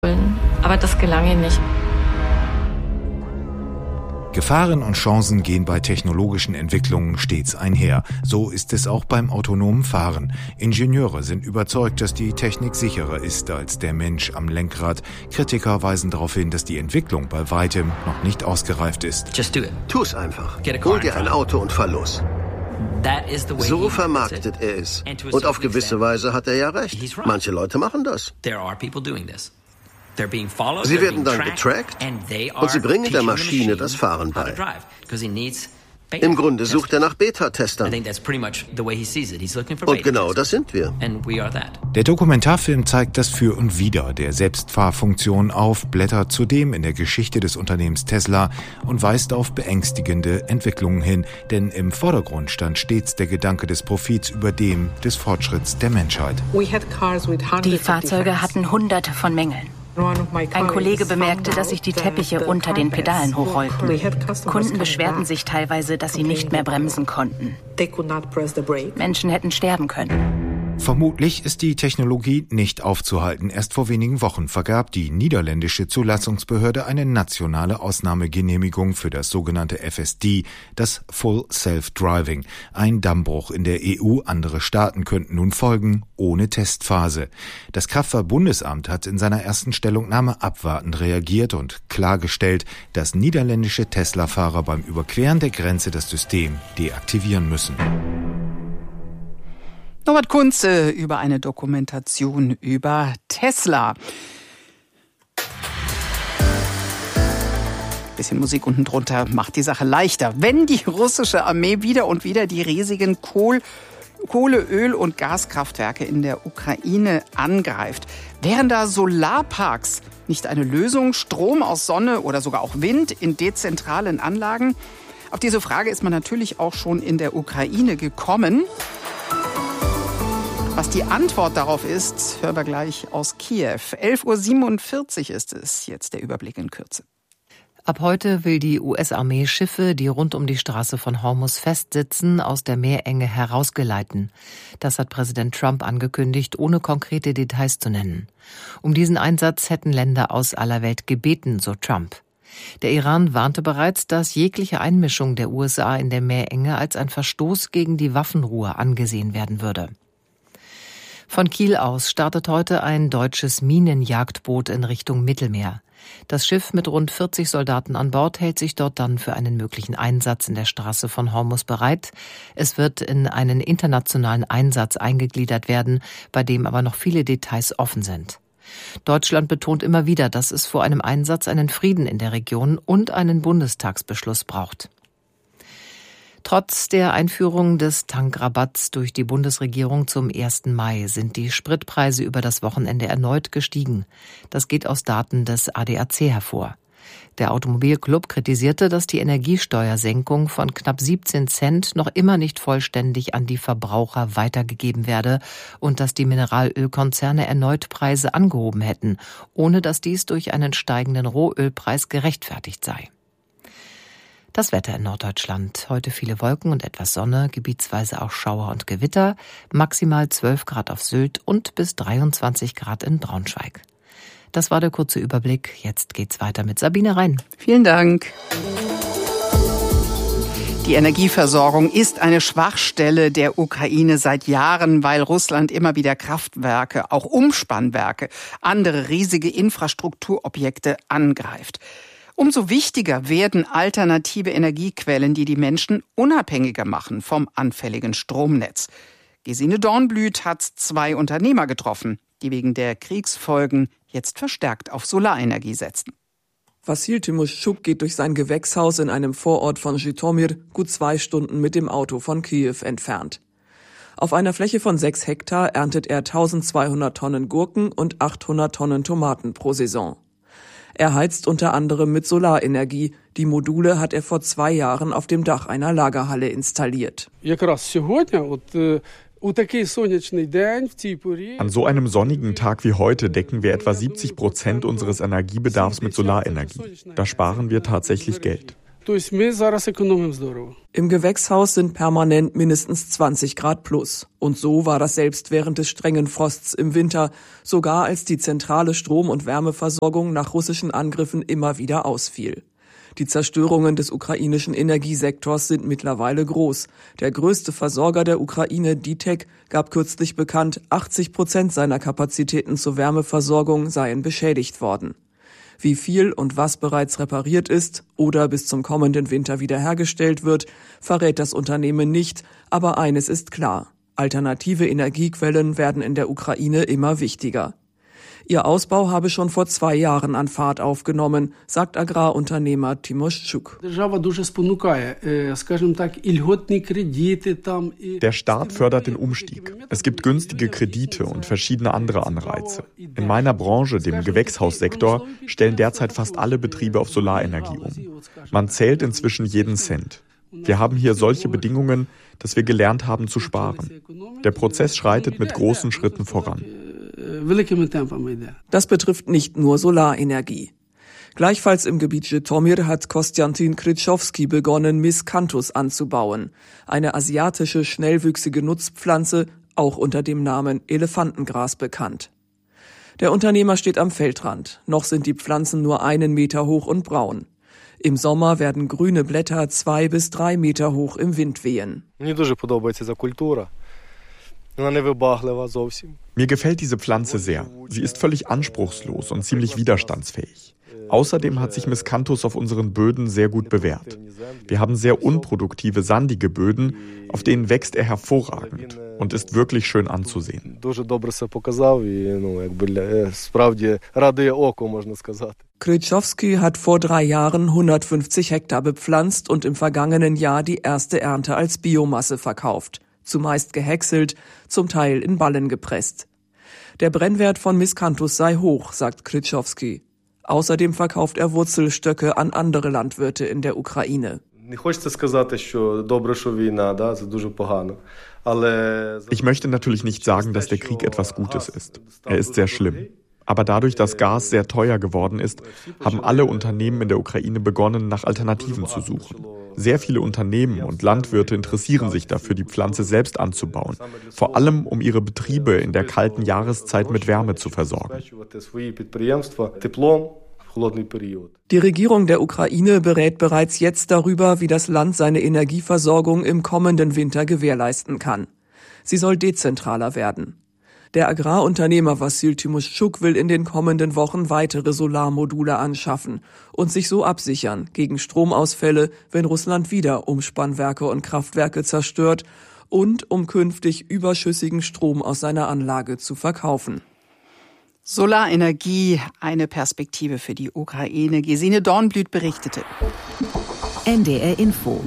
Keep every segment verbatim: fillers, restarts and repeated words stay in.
Aber das gelang ihm nicht. Gefahren und Chancen gehen bei technologischen Entwicklungen stets einher. So ist es auch beim autonomen Fahren. Ingenieure sind überzeugt, dass die Technik sicherer ist als der Mensch am Lenkrad. Kritiker weisen darauf hin, dass die Entwicklung bei weitem noch nicht ausgereift ist. Just do it. Tu's einfach. Hol dir ein Auto und fahr los. So vermarktet er es. Und auf gewisse Weise hat er ja recht. Manche Leute machen das. Sie werden dann getrackt und sie bringen der Maschine das Fahren bei. Im Grunde sucht er nach Beta-Testern. Und genau das sind wir. Der Dokumentarfilm zeigt das Für und Wider der Selbstfahrfunktion auf, blättert zudem in der Geschichte des Unternehmens Tesla und weist auf beängstigende Entwicklungen hin. Denn im Vordergrund stand stets der Gedanke des Profits über dem des Fortschritts der Menschheit. Die Fahrzeuge hatten hunderte von Mängeln. Ein Kollege bemerkte, dass sich die Teppiche unter den Pedalen hochrollten. Kunden beschwerten sich teilweise, dass sie nicht mehr bremsen konnten. Menschen hätten sterben können. Vermutlich ist die Technologie nicht aufzuhalten. Erst vor wenigen Wochen vergab die niederländische Zulassungsbehörde eine nationale Ausnahmegenehmigung für das sogenannte F S D, das Full Self-Driving. Ein Dammbruch in der E U. Andere Staaten könnten nun folgen, ohne Testphase. Das Kraftfahrtbundesamt hat in seiner ersten Stellungnahme abwartend reagiert und klargestellt, dass niederländische Tesla-Fahrer beim Überqueren der Grenze das System deaktivieren müssen. Norbert Kunze über eine Dokumentation über Tesla. Bisschen Musik unten drunter macht die Sache leichter. Wenn die russische Armee wieder und wieder die riesigen Kohl, Kohle-, Öl- und Gaskraftwerke in der Ukraine angreift, wären da Solarparks nicht eine Lösung? Strom aus Sonne oder sogar auch Wind in dezentralen Anlagen? Auf diese Frage ist man natürlich auch schon in der Ukraine gekommen. Was die Antwort darauf ist, hören wir gleich aus Kiew. elf Uhr siebenundvierzig ist es, jetzt der Überblick in Kürze. Ab heute will die U S-Armee Schiffe, die rund um die Straße von Hormuz festsitzen, aus der Meerenge herausgeleiten. Das hat Präsident Trump angekündigt, ohne konkrete Details zu nennen. Um diesen Einsatz hätten Länder aus aller Welt gebeten, so Trump. Der Iran warnte bereits, dass jegliche Einmischung der U S A in der Meerenge als ein Verstoß gegen die Waffenruhe angesehen werden würde. Von Kiel aus startet heute ein deutsches Minenjagdboot in Richtung Mittelmeer. Das Schiff mit rund vierzig Soldaten an Bord hält sich dort dann für einen möglichen Einsatz in der Straße von Hormuz bereit. Es wird in einen internationalen Einsatz eingegliedert werden, bei dem aber noch viele Details offen sind. Deutschland betont immer wieder, dass es vor einem Einsatz einen Frieden in der Region und einen Bundestagsbeschluss braucht. Trotz der Einführung des Tankrabatts durch die Bundesregierung zum ersten Mai sind die Spritpreise über das Wochenende erneut gestiegen. Das geht aus Daten des A D A C hervor. Der Automobilclub kritisierte, dass die Energiesteuersenkung von knapp siebzehn Cent noch immer nicht vollständig an die Verbraucher weitergegeben werde und dass die Mineralölkonzerne erneut Preise angehoben hätten, ohne dass dies durch einen steigenden Rohölpreis gerechtfertigt sei. Das Wetter in Norddeutschland. Heute viele Wolken und etwas Sonne, gebietsweise auch Schauer und Gewitter, maximal zwölf Grad auf Sylt und bis dreiundzwanzig Grad in Braunschweig. Das war der kurze Überblick. Jetzt geht's weiter mit Sabine Rhein. Vielen Dank. Die Energieversorgung ist eine Schwachstelle der Ukraine seit Jahren, weil Russland immer wieder Kraftwerke, auch Umspannwerke, andere riesige Infrastrukturobjekte angreift. Umso wichtiger werden alternative Energiequellen, die die Menschen unabhängiger machen vom anfälligen Stromnetz. Gesine Dornblüt hat zwei Unternehmer getroffen, die wegen der Kriegsfolgen jetzt verstärkt auf Solarenergie setzen. Wassil Timoschuk geht durch sein Gewächshaus in einem Vorort von Zhytomyr gut zwei Stunden mit dem Auto von Kiew entfernt. Auf einer Fläche von sechs Hektar erntet er eintausendzweihundert Tonnen Gurken und achthundert Tonnen Tomaten pro Saison. Er heizt unter anderem mit Solarenergie. Die Module hat er vor zwei Jahren auf dem Dach einer Lagerhalle installiert. An so einem sonnigen Tag wie heute decken wir etwa siebzig Prozent unseres Energiebedarfs mit Solarenergie. Da sparen wir tatsächlich Geld. Im Gewächshaus sind permanent mindestens zwanzig Grad plus. Und so war das selbst während des strengen Frosts im Winter, sogar als die zentrale Strom- und Wärmeversorgung nach russischen Angriffen immer wieder ausfiel. Die Zerstörungen des ukrainischen Energiesektors sind mittlerweile groß. Der größte Versorger der Ukraine, D T E C, gab kürzlich bekannt, achtzig Prozent seiner Kapazitäten zur Wärmeversorgung seien beschädigt worden. Wie viel und was bereits repariert ist oder bis zum kommenden Winter wiederhergestellt wird, verrät das Unternehmen nicht, aber eines ist klar: Alternative Energiequellen werden in der Ukraine immer wichtiger. Ihr Ausbau habe schon vor zwei Jahren an Fahrt aufgenommen, sagt Agrarunternehmer Timoschuk. Der Staat fördert den Umstieg. Es gibt günstige Kredite und verschiedene andere Anreize. In meiner Branche, dem Gewächshaussektor, stellen derzeit fast alle Betriebe auf Solarenergie um. Man zählt inzwischen jeden Cent. Wir haben hier solche Bedingungen, dass wir gelernt haben zu sparen. Der Prozess schreitet mit großen Schritten voran. Das betrifft nicht nur Solarenergie. Gleichfalls im Gebiet Żytomir hat Kostjantin Kryczowski begonnen, Miscanthus anzubauen. Eine asiatische, schnellwüchsige Nutzpflanze, auch unter dem Namen Elefantengras bekannt. Der Unternehmer steht am Feldrand. Noch sind die Pflanzen nur einen Meter hoch und braun. Im Sommer werden grüne Blätter zwei bis drei Meter hoch im Wind wehen. Mir gefällt diese Pflanze sehr. Sie ist völlig anspruchslos und ziemlich widerstandsfähig. Außerdem hat sich Miscanthus auf unseren Böden sehr gut bewährt. Wir haben sehr unproduktive, sandige Böden, auf denen wächst er hervorragend und ist wirklich schön anzusehen. Kryczowski hat vor drei Jahren hundertfünfzig Hektar bepflanzt und im vergangenen Jahr die erste Ernte als Biomasse verkauft. Zumeist gehäckselt, zum Teil in Ballen gepresst. Der Brennwert von Miscanthus sei hoch, sagt Kryczowski. Außerdem verkauft er Wurzelstöcke an andere Landwirte in der Ukraine. Ich möchte natürlich nicht sagen, dass der Krieg etwas Gutes ist. Er ist sehr schlimm. Aber dadurch, dass Gas sehr teuer geworden ist, haben alle Unternehmen in der Ukraine begonnen, nach Alternativen zu suchen. Sehr viele Unternehmen und Landwirte interessieren sich dafür, die Pflanze selbst anzubauen, vor allem um ihre Betriebe in der kalten Jahreszeit mit Wärme zu versorgen. Die Regierung der Ukraine berät bereits jetzt darüber, wie das Land seine Energieversorgung im kommenden Winter gewährleisten kann. Sie soll dezentraler werden. Der Agrarunternehmer Wassil Timoschuk will in den kommenden Wochen weitere Solarmodule anschaffen und sich so absichern gegen Stromausfälle, wenn Russland wieder Umspannwerke und Kraftwerke zerstört, und um künftig überschüssigen Strom aus seiner Anlage zu verkaufen. Solarenergie, eine Perspektive für die Ukraine. Gesine Dornblüt berichtete. N D R Info.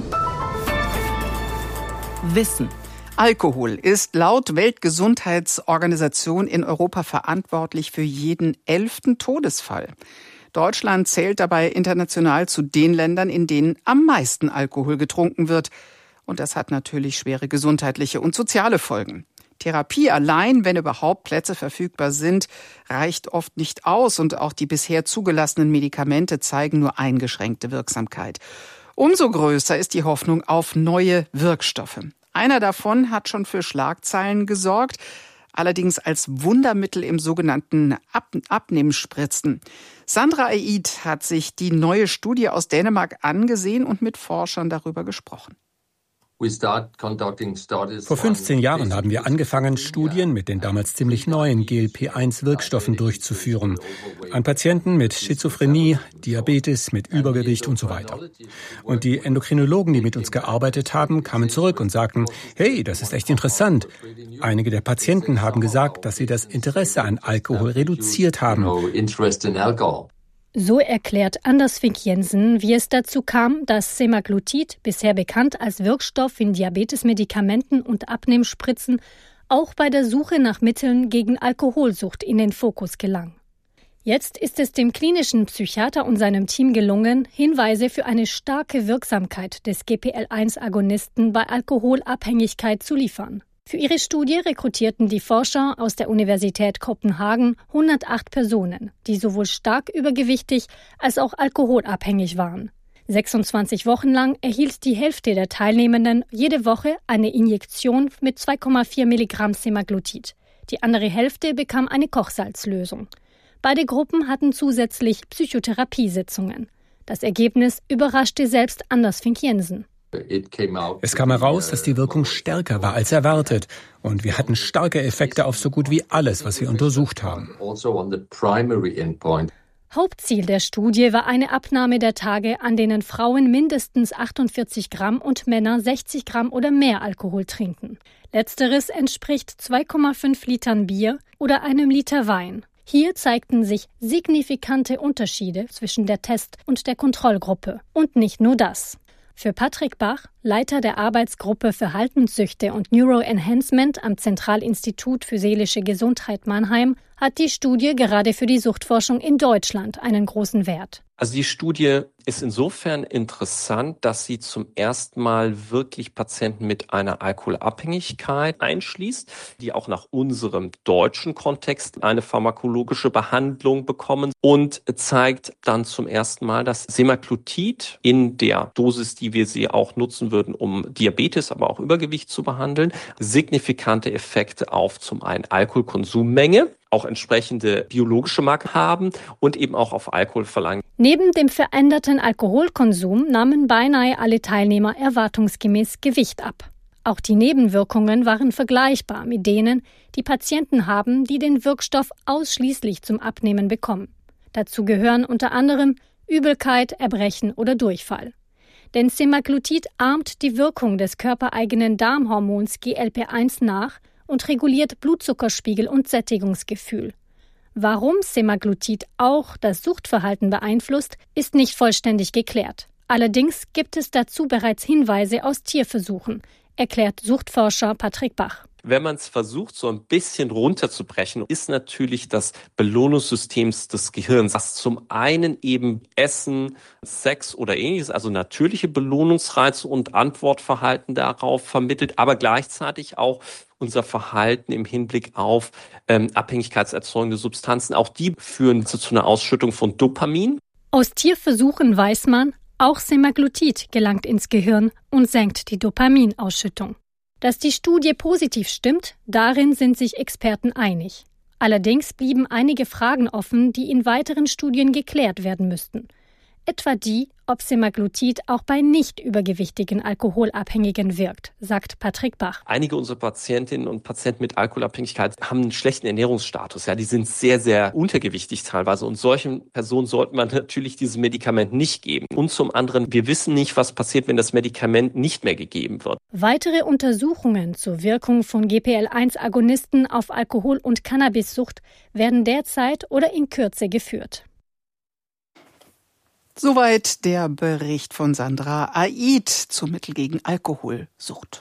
Wissen. Alkohol ist laut Weltgesundheitsorganisation in Europa verantwortlich für jeden elften Todesfall. Deutschland zählt dabei international zu den Ländern, in denen am meisten Alkohol getrunken wird. Und das hat natürlich schwere gesundheitliche und soziale Folgen. Therapie allein, wenn überhaupt Plätze verfügbar sind, reicht oft nicht aus. Und auch die bisher zugelassenen Medikamente zeigen nur eingeschränkte Wirksamkeit. Umso größer ist die Hoffnung auf neue Wirkstoffe. Einer davon hat schon für Schlagzeilen gesorgt, allerdings als Wundermittel im sogenannten Ab- Abnehmspritzen. Sandra Eid hat sich die neue Studie aus Dänemark angesehen und mit Forschern darüber gesprochen. Vor fünfzehn Jahren haben wir angefangen, Studien mit den damals ziemlich neuen G L P eins Wirkstoffen durchzuführen. An Patienten mit Schizophrenie, Diabetes, mit Übergewicht und so weiter. Und die Endokrinologen, die mit uns gearbeitet haben, kamen zurück und sagten, hey, das ist echt interessant. Einige der Patienten haben gesagt, dass sie das Interesse an Alkohol reduziert haben. So erklärt Anders Fink Jensen, wie es dazu kam, dass Semaglutid, bisher bekannt als Wirkstoff in Diabetesmedikamenten und Abnehmspritzen, auch bei der Suche nach Mitteln gegen Alkoholsucht in den Fokus gelang. Jetzt ist es dem klinischen Psychiater und seinem Team gelungen, Hinweise für eine starke Wirksamkeit des G P L eins Agonisten bei Alkoholabhängigkeit zu liefern. Für ihre Studie rekrutierten die Forscher aus der Universität Kopenhagen hundertacht Personen, die sowohl stark übergewichtig als auch alkoholabhängig waren. sechsundzwanzig Wochen lang erhielt die Hälfte der Teilnehmenden jede Woche eine Injektion mit zwei Komma vier Milligramm Semaglutid. Die andere Hälfte bekam eine Kochsalzlösung. Beide Gruppen hatten zusätzlich Psychotherapiesitzungen. Das Ergebnis überraschte selbst Anders Fink-Jensen. Es kam heraus, dass die Wirkung stärker war als erwartet. Und wir hatten starke Effekte auf so gut wie alles, was wir untersucht haben. Hauptziel der Studie war eine Abnahme der Tage, an denen Frauen mindestens achtundvierzig Gramm und Männer sechzig Gramm oder mehr Alkohol trinken. Letzteres entspricht zwei Komma fünf Litern Bier oder einem Liter Wein. Hier zeigten sich signifikante Unterschiede zwischen der Test- und der Kontrollgruppe. Und nicht nur das. Für Patrick Bach, Leiter der Arbeitsgruppe Verhaltenssüchte und Neuroenhancement am Zentralinstitut für seelische Gesundheit Mannheim, hat die Studie gerade für die Suchtforschung in Deutschland einen großen Wert. Also die Studie ist insofern interessant, dass sie zum ersten Mal wirklich Patienten mit einer Alkoholabhängigkeit einschließt, die auch nach unserem deutschen Kontext eine pharmakologische Behandlung bekommen und zeigt dann zum ersten Mal, dass Semaglutid in der Dosis, die wir sie auch nutzen würden, um Diabetes, aber auch Übergewicht zu behandeln, signifikante Effekte auf zum einen Alkoholkonsummenge, auch entsprechende biologische Marken haben und eben auch auf Alkoholverlangen. Neben dem veränderten Alkoholkonsum nahmen beinahe alle Teilnehmer erwartungsgemäß Gewicht ab. Auch die Nebenwirkungen waren vergleichbar mit denen, die Patienten haben, die den Wirkstoff ausschließlich zum Abnehmen bekommen. Dazu gehören unter anderem Übelkeit, Erbrechen oder Durchfall. Denn Semaglutid ahmt die Wirkung des körpereigenen Darmhormons G L P eins nach und reguliert Blutzuckerspiegel und Sättigungsgefühl. Warum Semaglutid auch das Suchtverhalten beeinflusst, ist nicht vollständig geklärt. Allerdings gibt es dazu bereits Hinweise aus Tierversuchen, erklärt Suchtforscher Patrick Bach. Wenn man es versucht, so ein bisschen runterzubrechen, ist natürlich das Belohnungssystem des Gehirns, das zum einen eben Essen, Sex oder ähnliches, also natürliche Belohnungsreize und Antwortverhalten darauf vermittelt, aber gleichzeitig auch unser Verhalten im Hinblick auf ähm, abhängigkeitserzeugende Substanzen. Auch die führen zu, zu einer Ausschüttung von Dopamin. Aus Tierversuchen weiß man, auch Semaglutid gelangt ins Gehirn und senkt die Dopaminausschüttung. Dass die Studie positiv stimmt, darin sind sich Experten einig. Allerdings blieben einige Fragen offen, die in weiteren Studien geklärt werden müssten. Etwa die, ob Semaglutid auch bei nicht übergewichtigen Alkoholabhängigen wirkt, sagt Patrick Bach. Einige unserer Patientinnen und Patienten mit Alkoholabhängigkeit haben einen schlechten Ernährungsstatus. Ja, die sind sehr, sehr untergewichtig teilweise. Und solchen Personen sollte man natürlich dieses Medikament nicht geben. Und zum anderen, wir wissen nicht, was passiert, wenn das Medikament nicht mehr gegeben wird. Weitere Untersuchungen zur Wirkung von G P L eins Agonisten auf Alkohol- und Cannabissucht werden derzeit oder in Kürze geführt. Soweit der Bericht von Sandra Aid zu Mittel gegen Alkoholsucht.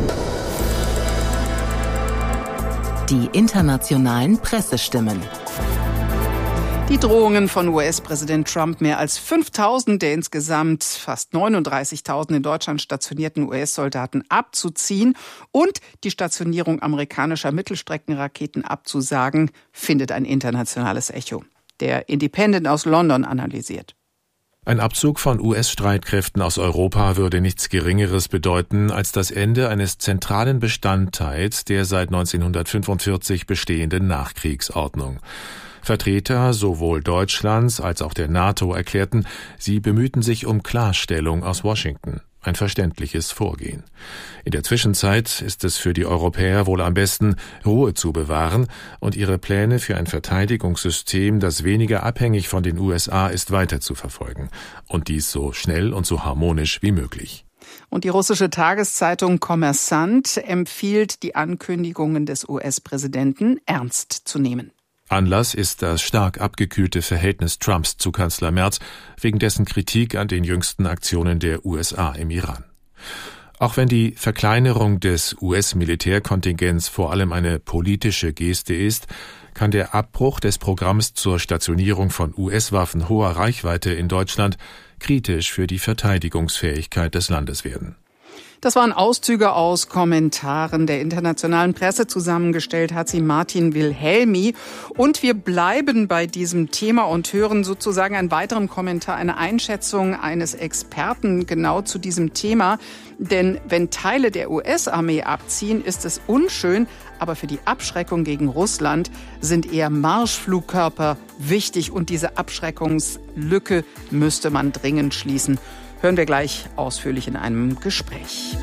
Die internationalen Pressestimmen. Die Drohungen von U S-Präsident Trump, mehr als fünftausend der insgesamt fast neununddreißigtausend in Deutschland stationierten U S-Soldaten abzuziehen und die Stationierung amerikanischer Mittelstreckenraketen abzusagen, findet ein internationales Echo. Der Independent aus London analysiert. Ein Abzug von U S-Streitkräften aus Europa würde nichts Geringeres bedeuten als das Ende eines zentralen Bestandteils der seit neunzehnhundertfünfundvierzig bestehenden Nachkriegsordnung. Vertreter sowohl Deutschlands als auch der NATO erklärten, sie bemühten sich um Klarstellung aus Washington. Ein verständliches Vorgehen. In der Zwischenzeit ist es für die Europäer wohl am besten, Ruhe zu bewahren und ihre Pläne für ein Verteidigungssystem, das weniger abhängig von den U S A ist, weiter zu verfolgen. Und dies so schnell und so harmonisch wie möglich. Und die russische Tageszeitung Kommersant empfiehlt, die Ankündigungen des U S-Präsidenten ernst zu nehmen. Anlass ist das stark abgekühlte Verhältnis Trumps zu Kanzler Merz wegen dessen Kritik an den jüngsten Aktionen der U S A im Iran. Auch wenn die Verkleinerung des U S-Militärkontingents vor allem eine politische Geste ist, kann der Abbruch des Programms zur Stationierung von U S-Waffen hoher Reichweite in Deutschland kritisch für die Verteidigungsfähigkeit des Landes werden. Das waren Auszüge aus Kommentaren der internationalen Presse. Zusammengestellt hat sie Martin Wilhelmi. Und wir bleiben bei diesem Thema und hören sozusagen einen weiteren Kommentar, eine Einschätzung eines Experten genau zu diesem Thema. Denn wenn Teile der U S-Armee abziehen, ist es unschön. Aber für die Abschreckung gegen Russland sind eher Marschflugkörper wichtig. Und diese Abschreckungslücke müsste man dringend schließen. Hören wir gleich ausführlich in einem Gespräch.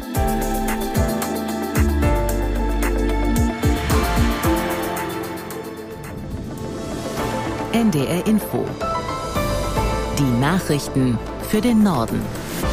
N D R Info. Die Nachrichten für den Norden.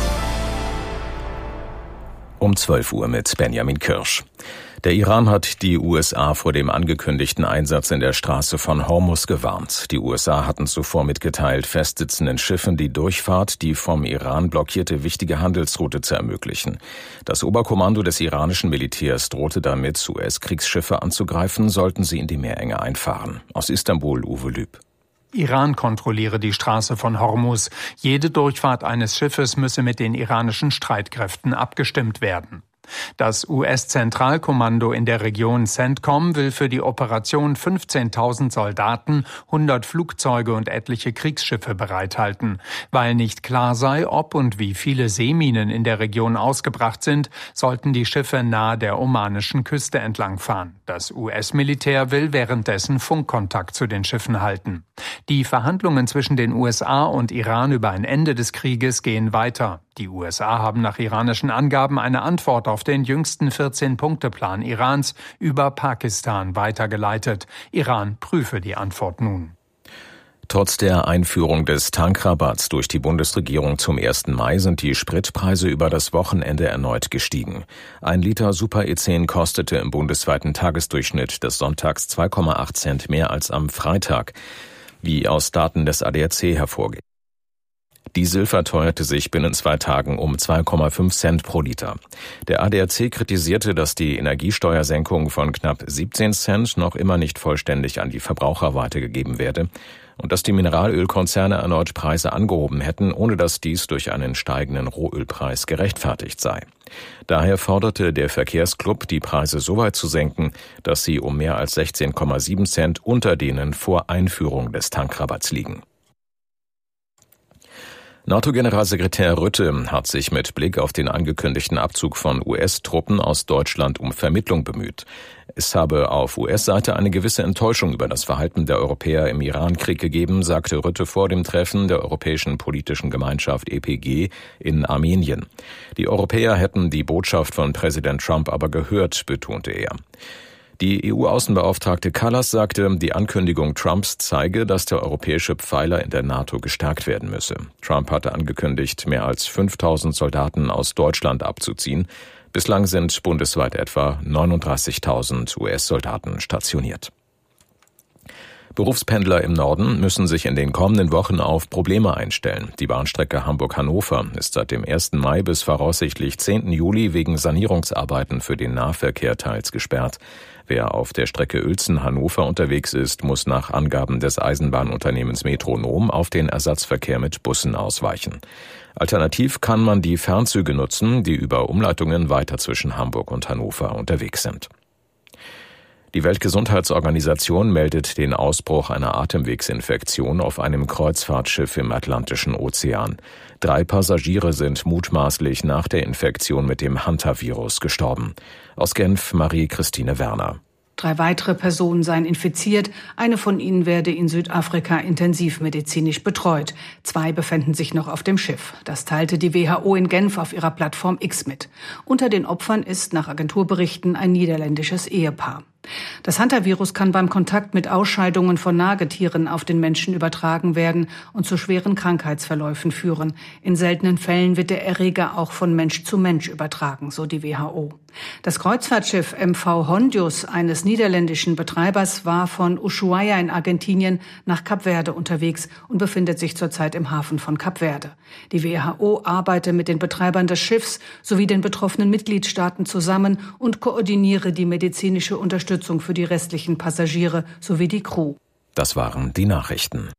Um zwölf Uhr mit Benjamin Kirsch. Der Iran hat die U S A vor dem angekündigten Einsatz in der Straße von Hormuz gewarnt. Die U S A hatten zuvor mitgeteilt, festsitzenden Schiffen die Durchfahrt, die vom Iran blockierte wichtige Handelsroute zu ermöglichen. Das Oberkommando des iranischen Militärs drohte damit, U S-Kriegsschiffe anzugreifen, sollten sie in die Meerenge einfahren. Aus Istanbul, Uwe Lüb. Iran kontrolliere die Straße von Hormuz. Jede Durchfahrt eines Schiffes müsse mit den iranischen Streitkräften abgestimmt werden. Das U S-Zentralkommando in der Region CENTCOM will für die Operation fünfzehntausend Soldaten, hundert Flugzeuge und etliche Kriegsschiffe bereithalten. Weil nicht klar sei, ob und wie viele Seeminen in der Region ausgebracht sind, sollten die Schiffe nahe der omanischen Küste entlangfahren. Das U S-Militär will währenddessen Funkkontakt zu den Schiffen halten. Die Verhandlungen zwischen den U S A und Iran über ein Ende des Krieges gehen weiter. Die U S A haben nach iranischen Angaben eine Antwort auf den jüngsten vierzehn-Punkte-Plan Irans über Pakistan weitergeleitet. Iran prüfe die Antwort nun. Trotz der Einführung des Tankrabatts durch die Bundesregierung zum ersten Mai sind die Spritpreise über das Wochenende erneut gestiegen. Ein Liter Super E zehn kostete im bundesweiten Tagesdurchschnitt des Sonntags zwei Komma acht Cent mehr als am Freitag, wie aus Daten des A D A C hervorgeht. Diesel verteuerte sich binnen zwei Tagen um zwei Komma fünf Cent pro Liter. Der A D A C kritisierte, dass die Energiesteuersenkung von knapp siebzehn Cent noch immer nicht vollständig an die Verbraucher weitergegeben werde und dass die Mineralölkonzerne erneut Preise angehoben hätten, ohne dass dies durch einen steigenden Rohölpreis gerechtfertigt sei. Daher forderte der Verkehrsclub, die Preise so weit zu senken, dass sie um mehr als sechzehn Komma sieben Cent unter denen vor Einführung des Tankrabatts liegen. NATO-Generalsekretär Rutte hat sich mit Blick auf den angekündigten Abzug von U S-Truppen aus Deutschland um Vermittlung bemüht. Es habe auf U S-Seite eine gewisse Enttäuschung über das Verhalten der Europäer im Iran-Krieg gegeben, sagte Rutte vor dem Treffen der Europäischen Politischen Gemeinschaft E P G in Armenien. Die Europäer hätten die Botschaft von Präsident Trump aber gehört, betonte er. Die E U-Außenbeauftragte Kallas sagte, die Ankündigung Trumps zeige, dass der europäische Pfeiler in der NATO gestärkt werden müsse. Trump hatte angekündigt, mehr als fünftausend Soldaten aus Deutschland abzuziehen. Bislang sind bundesweit etwa neununddreißigtausend U S-Soldaten stationiert. Berufspendler im Norden müssen sich in den kommenden Wochen auf Probleme einstellen. Die Bahnstrecke Hamburg-Hannover ist seit dem ersten Mai bis voraussichtlich zehnten Juli wegen Sanierungsarbeiten für den Nahverkehr teils gesperrt. Wer auf der Strecke Uelzen-Hannover unterwegs ist, muss nach Angaben des Eisenbahnunternehmens Metronom auf den Ersatzverkehr mit Bussen ausweichen. Alternativ kann man die Fernzüge nutzen, die über Umleitungen weiter zwischen Hamburg und Hannover unterwegs sind. Die Weltgesundheitsorganisation meldet den Ausbruch einer Atemwegsinfektion auf einem Kreuzfahrtschiff im Atlantischen Ozean. Drei Passagiere sind mutmaßlich nach der Infektion mit dem Hantavirus gestorben. Aus Genf Marie-Christine Werner. Drei weitere Personen seien infiziert. Eine von ihnen werde in Südafrika intensivmedizinisch betreut. Zwei befänden sich noch auf dem Schiff. Das teilte die W H O in Genf auf ihrer Plattform X mit. Unter den Opfern ist nach Agenturberichten ein niederländisches Ehepaar. Das Hantavirus kann beim Kontakt mit Ausscheidungen von Nagetieren auf den Menschen übertragen werden und zu schweren Krankheitsverläufen führen. In seltenen Fällen wird der Erreger auch von Mensch zu Mensch übertragen, so die W H O. Das Kreuzfahrtschiff M V Hondius eines niederländischen Betreibers war von Ushuaia in Argentinien nach Kap Verde unterwegs und befindet sich zurzeit im Hafen von Kap Verde. Die W H O arbeitet mit den Betreibern des Schiffs sowie den betroffenen Mitgliedstaaten zusammen und koordiniere die medizinische Unterstützung für die restlichen Passagiere sowie die Crew. Das waren die Nachrichten.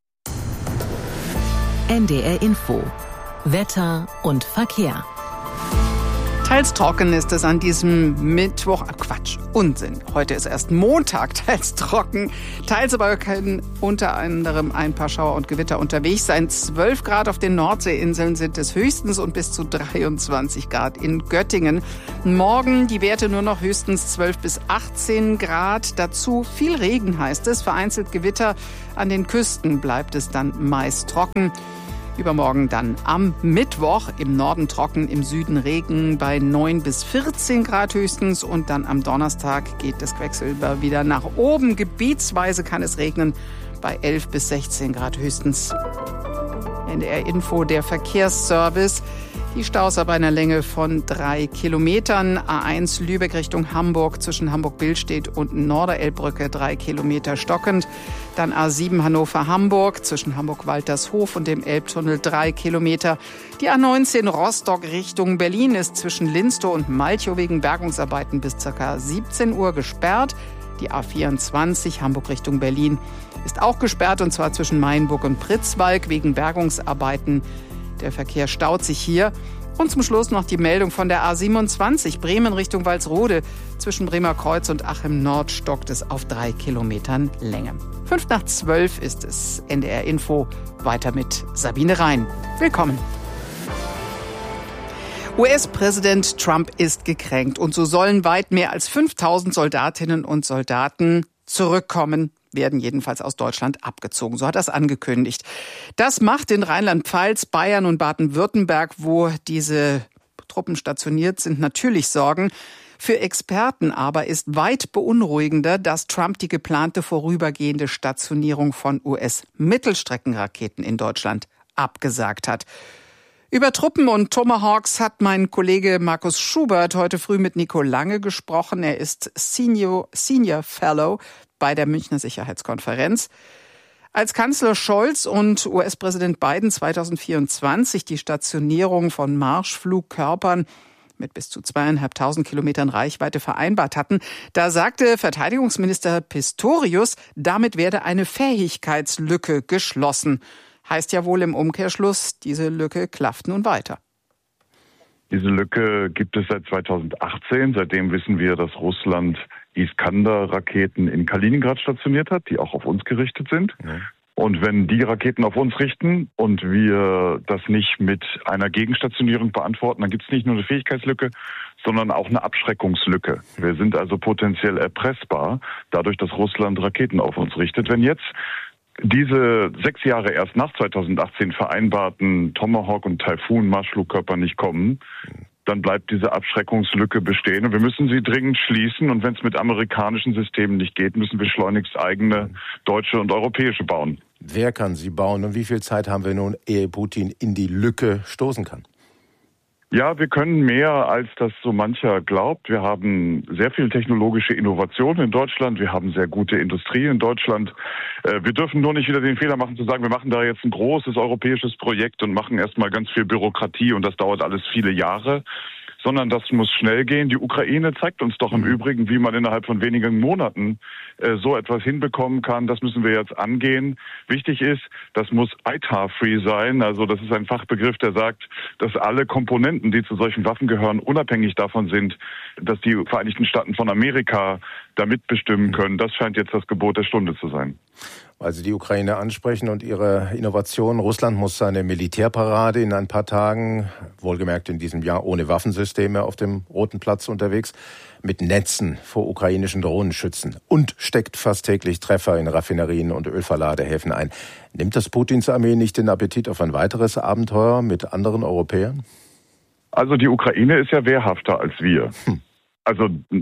N D R Info. Wetter und Verkehr. Teils trocken ist es an diesem Mittwoch. Ach, Quatsch, Unsinn. Heute ist erst Montag, teils trocken. Teils aber können unter anderem ein paar Schauer und Gewitter unterwegs sein. zwölf Grad auf den Nordseeinseln sind es höchstens und bis zu dreiundzwanzig Grad in Göttingen. Morgen die Werte nur noch höchstens zwölf bis achtzehn Grad. Dazu viel Regen heißt es. Vereinzelt Gewitter. An den Küsten bleibt es dann meist trocken. Übermorgen dann am Mittwoch im Norden trocken, im Süden Regen bei neun bis vierzehn Grad höchstens. Und dann am Donnerstag geht das quecksilber wieder nach oben. Gebietsweise kann es regnen bei elf bis sechzehn Grad höchstens. N D R Info, der Verkehrsservice. Die Staus bei einer Länge von drei Kilometern. A eins Lübeck Richtung Hamburg zwischen Hamburg-Billstedt und Norderelbbrücke drei Kilometer stockend. Dann A sieben Hannover-Hamburg zwischen Hamburg-Waltershof und dem Elbtunnel drei Kilometer. Die A neunzehn Rostock Richtung Berlin ist zwischen Linstow und Malchow wegen Bergungsarbeiten bis ca. siebzehn Uhr gesperrt. Die A vierundzwanzig Hamburg Richtung Berlin ist auch gesperrt und zwar zwischen Mainburg und Pritzwalk wegen Bergungsarbeiten. Der Verkehr staut sich hier. Und zum Schluss noch die Meldung von der A siebenundzwanzig Bremen Richtung Walsrode. Zwischen Bremer Kreuz und Achim Nord stockt es auf drei Kilometern Länge. Fünf nach zwölf ist es. N D R Info. Weiter mit Sabine Rhein. Willkommen. U S-Präsident Trump ist gekränkt und so sollen weit mehr als fünftausend Soldatinnen und Soldaten zurückkommen, werden jedenfalls aus Deutschland abgezogen. So hat er es angekündigt. Das macht in Rheinland-Pfalz, Bayern und Baden-Württemberg, wo diese Truppen stationiert sind, natürlich Sorgen. Für Experten aber ist weit beunruhigender, dass Trump die geplante vorübergehende Stationierung von U S-Mittelstreckenraketen in Deutschland abgesagt hat. Über Truppen und Tomahawks hat mein Kollege Markus Schubert heute früh mit Nico Lange gesprochen. Er ist Senior, Senior Fellow bei der Münchner Sicherheitskonferenz. Als Kanzler Scholz und U S-Präsident Biden zweitausendvierundzwanzig die Stationierung von Marschflugkörpern mit bis zu zweieinhalbtausend Kilometern Reichweite vereinbart hatten, da sagte Verteidigungsminister Pistorius, damit werde eine Fähigkeitslücke geschlossen. Heißt ja wohl im Umkehrschluss, diese Lücke klafft nun weiter. Diese Lücke gibt es seit zweitausendachtzehn. Seitdem wissen wir, dass Russland Iskander-Raketen in Kaliningrad stationiert hat, die auch auf uns gerichtet sind. Ja. Und wenn die Raketen auf uns richten und wir das nicht mit einer Gegenstationierung beantworten, dann gibt es nicht nur eine Fähigkeitslücke, sondern auch eine Abschreckungslücke. Wir sind also potenziell erpressbar, dadurch, dass Russland Raketen auf uns richtet. Wenn jetzt diese sechs Jahre erst nach zweitausendachtzehn vereinbarten Tomahawk- und Taifun-Marschflugkörper nicht kommen, dann bleibt diese Abschreckungslücke bestehen. Und wir müssen sie dringend schließen. Und wenn es mit amerikanischen Systemen nicht geht, müssen wir schleunigst eigene deutsche und europäische bauen. Wer kann sie bauen und wie viel Zeit haben wir nun, ehe Putin in die Lücke stoßen kann? Ja, wir können mehr, als das so mancher glaubt. Wir haben sehr viel technologische Innovation in Deutschland. Wir haben sehr gute Industrie in Deutschland. Wir dürfen nur nicht wieder den Fehler machen zu sagen, wir machen da jetzt ein großes europäisches Projekt und machen erstmal ganz viel Bürokratie und das dauert alles viele Jahre. Sondern das muss schnell gehen. Die Ukraine zeigt uns doch im Übrigen, wie man innerhalb von wenigen Monaten äh, so etwas hinbekommen kann. Das müssen wir jetzt angehen. Wichtig ist, das muss I T A R-free sein. Also das ist ein Fachbegriff, der sagt, dass alle Komponenten, die zu solchen Waffen gehören, unabhängig davon sind, dass die Vereinigten Staaten von Amerika da mitbestimmen können. Das scheint jetzt das Gebot der Stunde zu sein. Weil Sie die Ukraine ansprechen und ihre Innovation. Russland muss seine Militärparade in ein paar Tagen, wohlgemerkt in diesem Jahr ohne Waffensysteme auf dem Roten Platz unterwegs, mit Netzen vor ukrainischen Drohnen schützen und steckt fast täglich Treffer in Raffinerien und Ölverladehäfen ein. Nimmt das Putins Armee nicht den Appetit auf ein weiteres Abenteuer mit anderen Europäern? Also die Ukraine ist ja wehrhafter als wir. Hm. Also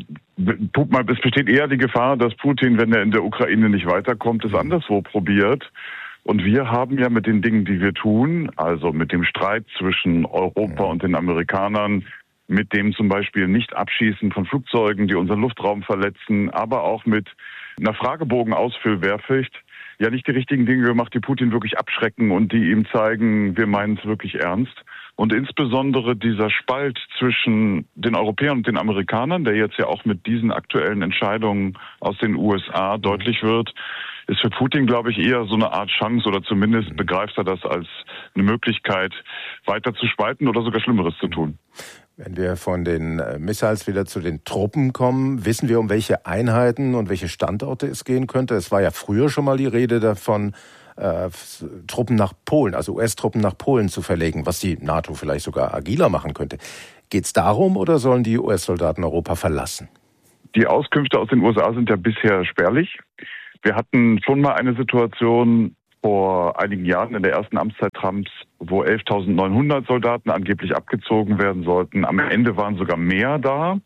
es besteht eher die Gefahr, dass Putin, wenn er in der Ukraine nicht weiterkommt, es anderswo probiert. Und wir haben ja mit den Dingen, die wir tun, also mit dem Streit zwischen Europa und den Amerikanern, mit dem zum Beispiel Nicht-Abschießen von Flugzeugen, die unseren Luftraum verletzen, aber auch mit einer Fragebogen-Ausfüllwehrpflicht, ja nicht die richtigen Dinge gemacht, die Putin wirklich abschrecken und die ihm zeigen, wir meinen es wirklich ernst. Und insbesondere dieser Spalt zwischen den Europäern und den Amerikanern, der jetzt ja auch mit diesen aktuellen Entscheidungen aus den U S A deutlich wird, ist für Putin, glaube ich, eher so eine Art Chance oder zumindest begreift er das als eine Möglichkeit, weiter zu spalten oder sogar Schlimmeres zu tun. Wenn wir von den Missiles wieder zu den Truppen kommen, wissen wir, um welche Einheiten und welche Standorte es gehen könnte? Es war ja früher schon mal die Rede davon, äh, Truppen nach Polen, also U S-Truppen nach Polen zu verlegen, was die NATO vielleicht sogar agiler machen könnte. Geht es darum oder sollen die U S-Soldaten Europa verlassen? Die Auskünfte aus den U S A sind ja bisher spärlich. Wir hatten schon mal eine Situation vor einigen Jahren in der ersten Amtszeit Trumps, wo elftausendneunhundert Soldaten angeblich abgezogen werden sollten. Am Ende waren sogar mehr da,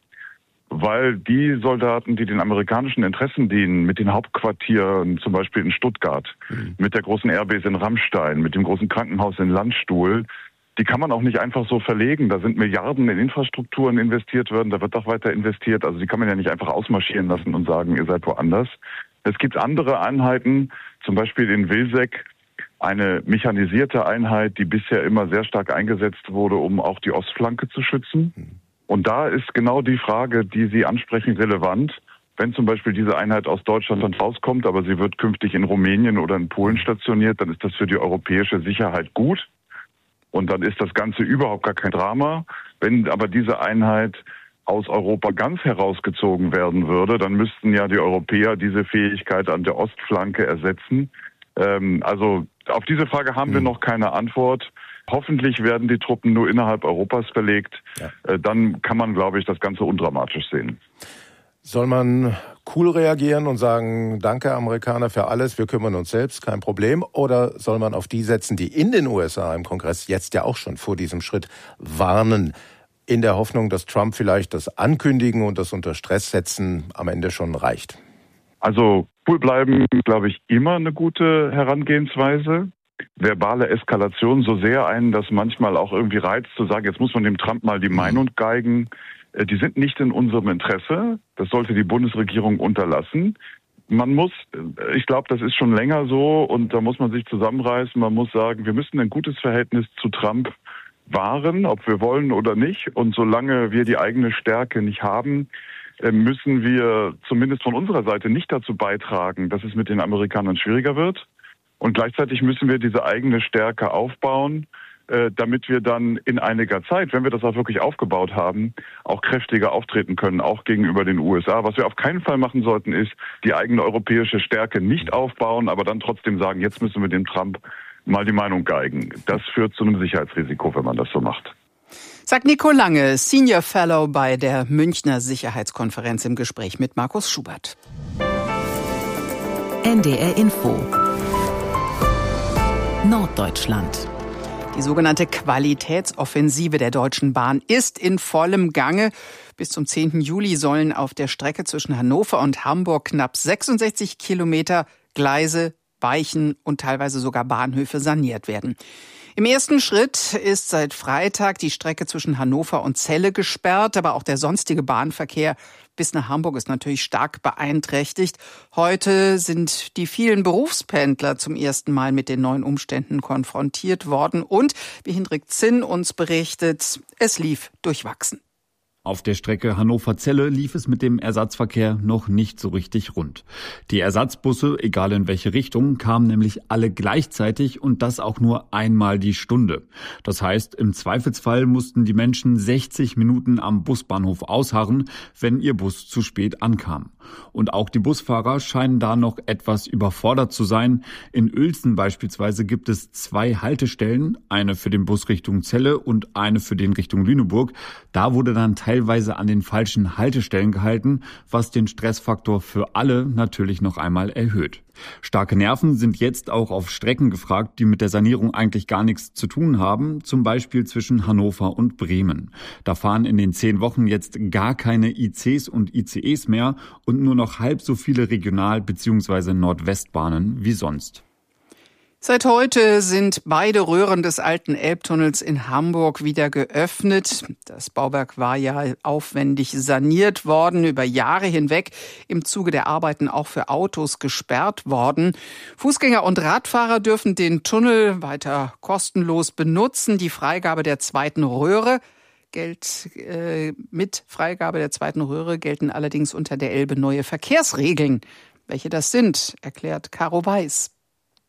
weil die Soldaten, die den amerikanischen Interessen dienen, mit den Hauptquartieren zum Beispiel in Stuttgart, mhm. mit der großen Airbase in Ramstein, mit dem großen Krankenhaus in Landstuhl, die kann man auch nicht einfach so verlegen. Da sind Milliarden in Infrastrukturen investiert worden, da wird auch weiter investiert. Also die kann man ja nicht einfach ausmarschieren lassen und sagen, ihr seid woanders. Es gibt andere Einheiten, zum Beispiel in Wilczek, eine mechanisierte Einheit, die bisher immer sehr stark eingesetzt wurde, um auch die Ostflanke zu schützen. Und da ist genau die Frage, die Sie ansprechen, relevant. Wenn zum Beispiel diese Einheit aus Deutschland rauskommt, aber sie wird künftig in Rumänien oder in Polen stationiert, dann ist das für die europäische Sicherheit gut. Und dann ist das Ganze überhaupt gar kein Drama. Wenn aber diese Einheit aus Europa ganz herausgezogen werden würde, dann müssten ja die Europäer diese Fähigkeit an der Ostflanke ersetzen. Ähm, also auf diese Frage haben wir noch keine Antwort. Hoffentlich werden die Truppen nur innerhalb Europas verlegt. Ja. Äh, dann kann man, glaube ich, das Ganze undramatisch sehen. Soll man cool reagieren und sagen, danke Amerikaner für alles, wir kümmern uns selbst, kein Problem? Oder soll man auf die setzen, die in den U S A im Kongress jetzt ja auch schon vor diesem Schritt warnen, in der Hoffnung, dass Trump vielleicht das Ankündigen und das unter Stress setzen am Ende schon reicht? Also cool bleiben, glaube ich, immer eine gute Herangehensweise. Verbale Eskalation so sehr einen, dass manchmal auch irgendwie reizt zu sagen, jetzt muss man dem Trump mal die Meinung geigen. Die sind nicht in unserem Interesse. Das sollte die Bundesregierung unterlassen. Man muss, ich glaube, das ist schon länger so und da muss man sich zusammenreißen. Man muss sagen, wir müssen ein gutes Verhältnis zu Trump wahren, ob wir wollen oder nicht. Und solange wir die eigene Stärke nicht haben, müssen wir zumindest von unserer Seite nicht dazu beitragen, dass es mit den Amerikanern schwieriger wird. Und gleichzeitig müssen wir diese eigene Stärke aufbauen, damit wir dann in einiger Zeit, wenn wir das auch wirklich aufgebaut haben, auch kräftiger auftreten können, auch gegenüber den U S A. Was wir auf keinen Fall machen sollten, ist die eigene europäische Stärke nicht aufbauen, aber dann trotzdem sagen, jetzt müssen wir dem Trump mal die Meinung geigen. Das führt zu einem Sicherheitsrisiko, wenn man das so macht. Sagt Nico Lange, Senior Fellow bei der Münchner Sicherheitskonferenz im Gespräch mit Markus Schubert. N D R Info Norddeutschland. Die sogenannte Qualitätsoffensive der Deutschen Bahn ist in vollem Gange. Bis zum zehnten Juli sollen auf der Strecke zwischen Hannover und Hamburg knapp sechsundsechzig Kilometer Gleise, Weichen und teilweise sogar Bahnhöfe saniert werden. Im ersten Schritt ist seit Freitag die Strecke zwischen Hannover und Celle gesperrt, aber auch der sonstige Bahnverkehr bis nach Hamburg ist natürlich stark beeinträchtigt. Heute sind die vielen Berufspendler zum ersten Mal mit den neuen Umständen konfrontiert worden und, wie Hendrik Zinn uns berichtet, es lief durchwachsen. Auf der Strecke Hannover-Celle lief es mit dem Ersatzverkehr noch nicht so richtig rund. Die Ersatzbusse, egal in welche Richtung, kamen nämlich alle gleichzeitig und das auch nur einmal die Stunde. Das heißt, im Zweifelsfall mussten die Menschen sechzig Minuten am Busbahnhof ausharren, wenn ihr Bus zu spät ankam. Und auch die Busfahrer scheinen da noch etwas überfordert zu sein. In Uelzen beispielsweise gibt es zwei Haltestellen, eine für den Bus Richtung Celle und eine für den Richtung Lüneburg. Da wurde dann teilweise an den falschen Haltestellen gehalten, was den Stressfaktor für alle natürlich noch einmal erhöht. Starke Nerven sind jetzt auch auf Strecken gefragt, die mit der Sanierung eigentlich gar nichts zu tun haben, zum Beispiel zwischen Hannover und Bremen. Da fahren in den zehn Wochen jetzt gar keine I Cs und I C Es mehr und nur noch halb so viele Regional- bzw. Nordwestbahnen wie sonst. Seit heute sind beide Röhren des alten Elbtunnels in Hamburg wieder geöffnet. Das Bauwerk war ja aufwendig saniert worden, über Jahre hinweg im Zuge der Arbeiten auch für Autos gesperrt worden. Fußgänger und Radfahrer dürfen den Tunnel weiter kostenlos benutzen. Die Freigabe der zweiten Röhre gilt, äh, mit Freigabe der zweiten Röhre gelten allerdings unter der Elbe neue Verkehrsregeln. Welche das sind, erklärt Caro Weiß.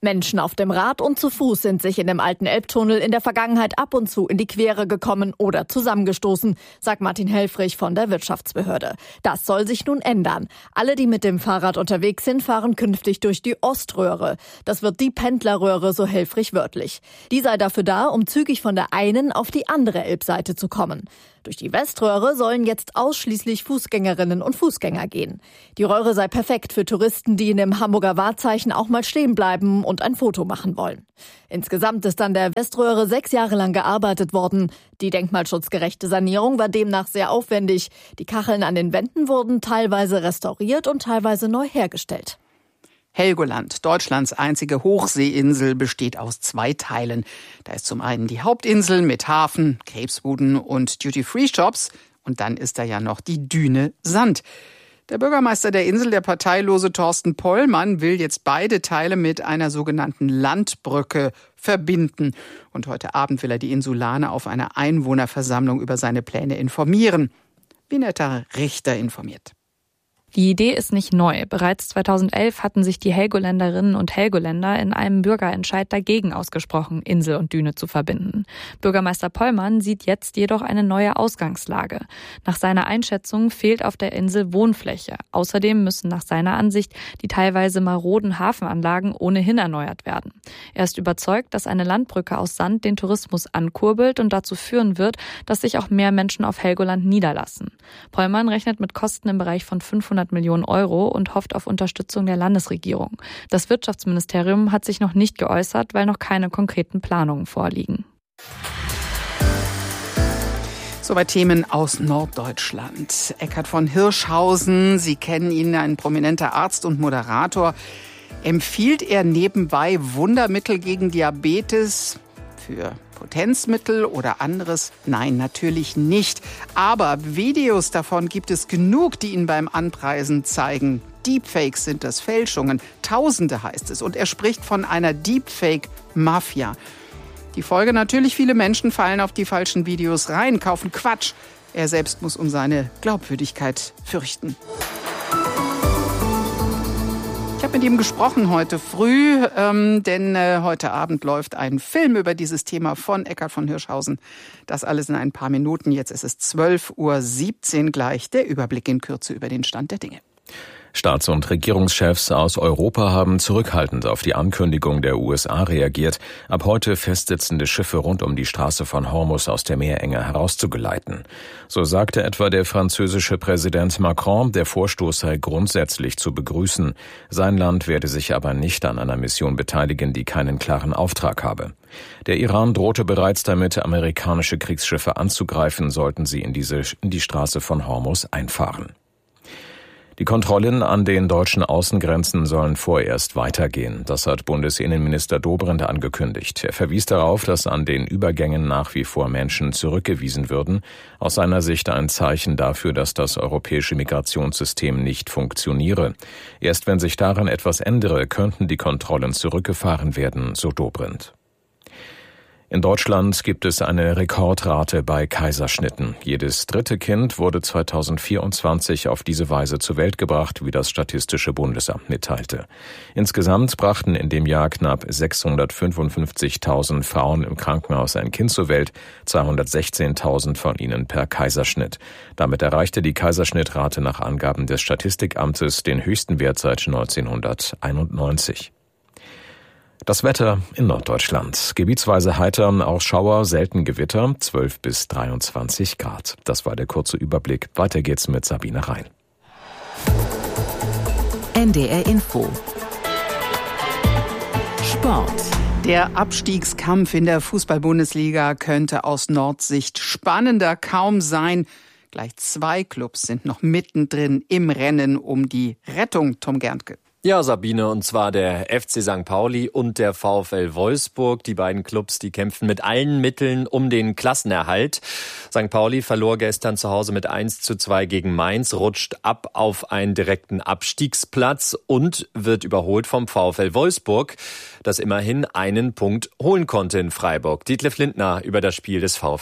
Menschen auf dem Rad und zu Fuß sind sich in dem alten Elbtunnel in der Vergangenheit ab und zu in die Quere gekommen oder zusammengestoßen, sagt Martin Helfrich von der Wirtschaftsbehörde. Das soll sich nun ändern. Alle, die mit dem Fahrrad unterwegs sind, fahren künftig durch die Oströhre. Das wird die Pendlerröhre, so Helfrich wörtlich. Die sei dafür da, um zügig von der einen auf die andere Elbseite zu kommen. Durch die Weströhre sollen jetzt ausschließlich Fußgängerinnen und Fußgänger gehen. Die Röhre sei perfekt für Touristen, die in dem Hamburger Wahrzeichen auch mal stehen bleiben und ein Foto machen wollen. Insgesamt ist an der Weströhre sechs Jahre lang gearbeitet worden. Die denkmalschutzgerechte Sanierung war demnach sehr aufwendig. Die Kacheln an den Wänden wurden teilweise restauriert und teilweise neu hergestellt. Helgoland, Deutschlands einzige Hochseeinsel, besteht aus zwei Teilen. Da ist zum einen die Hauptinsel mit Hafen, Krebsbuden und Duty-Free-Shops. Und dann ist da ja noch die Düne Sand. Der Bürgermeister der Insel, der parteilose Thorsten Pollmann, will jetzt beide Teile mit einer sogenannten Landbrücke verbinden. Und heute Abend will er die Insulaner auf einer Einwohnerversammlung über seine Pläne informieren. Vinetta Richter informiert. Die Idee ist nicht neu. Bereits zweitausendelf hatten sich die Helgoländerinnen und Helgoländer in einem Bürgerentscheid dagegen ausgesprochen, Insel und Düne zu verbinden. Bürgermeister Pollmann sieht jetzt jedoch eine neue Ausgangslage. Nach seiner Einschätzung fehlt auf der Insel Wohnfläche. Außerdem müssen nach seiner Ansicht die teilweise maroden Hafenanlagen ohnehin erneuert werden. Er ist überzeugt, dass eine Landbrücke aus Sand den Tourismus ankurbelt und dazu führen wird, dass sich auch mehr Menschen auf Helgoland niederlassen. Pollmann rechnet mit Kosten im Bereich von fünfhundert Millionen Euro und hofft auf Unterstützung der Landesregierung. Das Wirtschaftsministerium hat sich noch nicht geäußert, weil noch keine konkreten Planungen vorliegen. Soweit Themen aus Norddeutschland. Eckhard von Hirschhausen, Sie kennen ihn, ein prominenter Arzt und Moderator. Empfiehlt er nebenbei Wundermittel gegen Diabetes für Potenzmittel oder anderes? Nein, natürlich nicht. Aber Videos davon gibt es genug, die ihn beim Anpreisen zeigen. Deepfakes sind das, Fälschungen. Tausende heißt es. Und er spricht von einer Deepfake-Mafia. Die Folge natürlich, viele Menschen fallen auf die falschen Videos rein, kaufen Quatsch. Er selbst muss um seine Glaubwürdigkeit fürchten. Ich habe mit ihm gesprochen heute früh, ähm, denn äh, heute Abend läuft ein Film über dieses Thema von Eckhard von Hirschhausen. Das alles in ein paar Minuten. Jetzt ist es zwölf Uhr siebzehn gleich. Der Überblick in Kürze über den Stand der Dinge. Staats- und Regierungschefs aus Europa haben zurückhaltend auf die Ankündigung der U S A reagiert, ab heute festsitzende Schiffe rund um die Straße von Hormuz aus der Meerenge herauszugeleiten. So sagte etwa der französische Präsident Macron, der Vorstoß sei grundsätzlich zu begrüßen. Sein Land werde sich aber nicht an einer Mission beteiligen, die keinen klaren Auftrag habe. Der Iran drohte bereits damit, amerikanische Kriegsschiffe anzugreifen, sollten sie in diese, in die Straße von Hormuz einfahren. Die Kontrollen an den deutschen Außengrenzen sollen vorerst weitergehen. Das hat Bundesinnenminister Dobrindt angekündigt. Er verwies darauf, dass an den Übergängen nach wie vor Menschen zurückgewiesen würden. Aus seiner Sicht ein Zeichen dafür, dass das europäische Migrationssystem nicht funktioniere. Erst wenn sich daran etwas ändere, könnten die Kontrollen zurückgefahren werden, so Dobrindt. In Deutschland gibt es eine Rekordrate bei Kaiserschnitten. Jedes dritte Kind wurde zweitausendvierundzwanzig auf diese Weise zur Welt gebracht, wie das Statistische Bundesamt mitteilte. Insgesamt brachten in dem Jahr knapp sechshundertfünfundfünfzigtausend Frauen im Krankenhaus ein Kind zur Welt, zweihundertsechzehntausend von ihnen per Kaiserschnitt. Damit erreichte die Kaiserschnittrate nach Angaben des Statistikamtes den höchsten Wert seit neunzehnhunderteinundneunzig. Das Wetter in Norddeutschland. Gebietsweise heiter, auch Schauer, selten Gewitter, zwölf bis dreiundzwanzig Grad. Das war der kurze Überblick. Weiter geht's mit Sabine Rhein. N D R Info. Sport. Der Abstiegskampf in der Fußball-Bundesliga könnte aus Nordsicht spannender kaum sein. Gleich zwei Clubs sind noch mittendrin im Rennen um die Rettung, Tom Gerntke. Ja, Sabine, und zwar der F C Sankt Pauli und der VfL Wolfsburg. Die beiden Clubs, die kämpfen mit allen Mitteln um den Klassenerhalt. Sankt Pauli verlor gestern zu Hause mit eins zu zwei gegen Mainz, rutscht ab auf einen direkten Abstiegsplatz und wird überholt vom VfL Wolfsburg, das immerhin einen Punkt holen konnte in Freiburg. Detlef Lindner über das Spiel des VfL.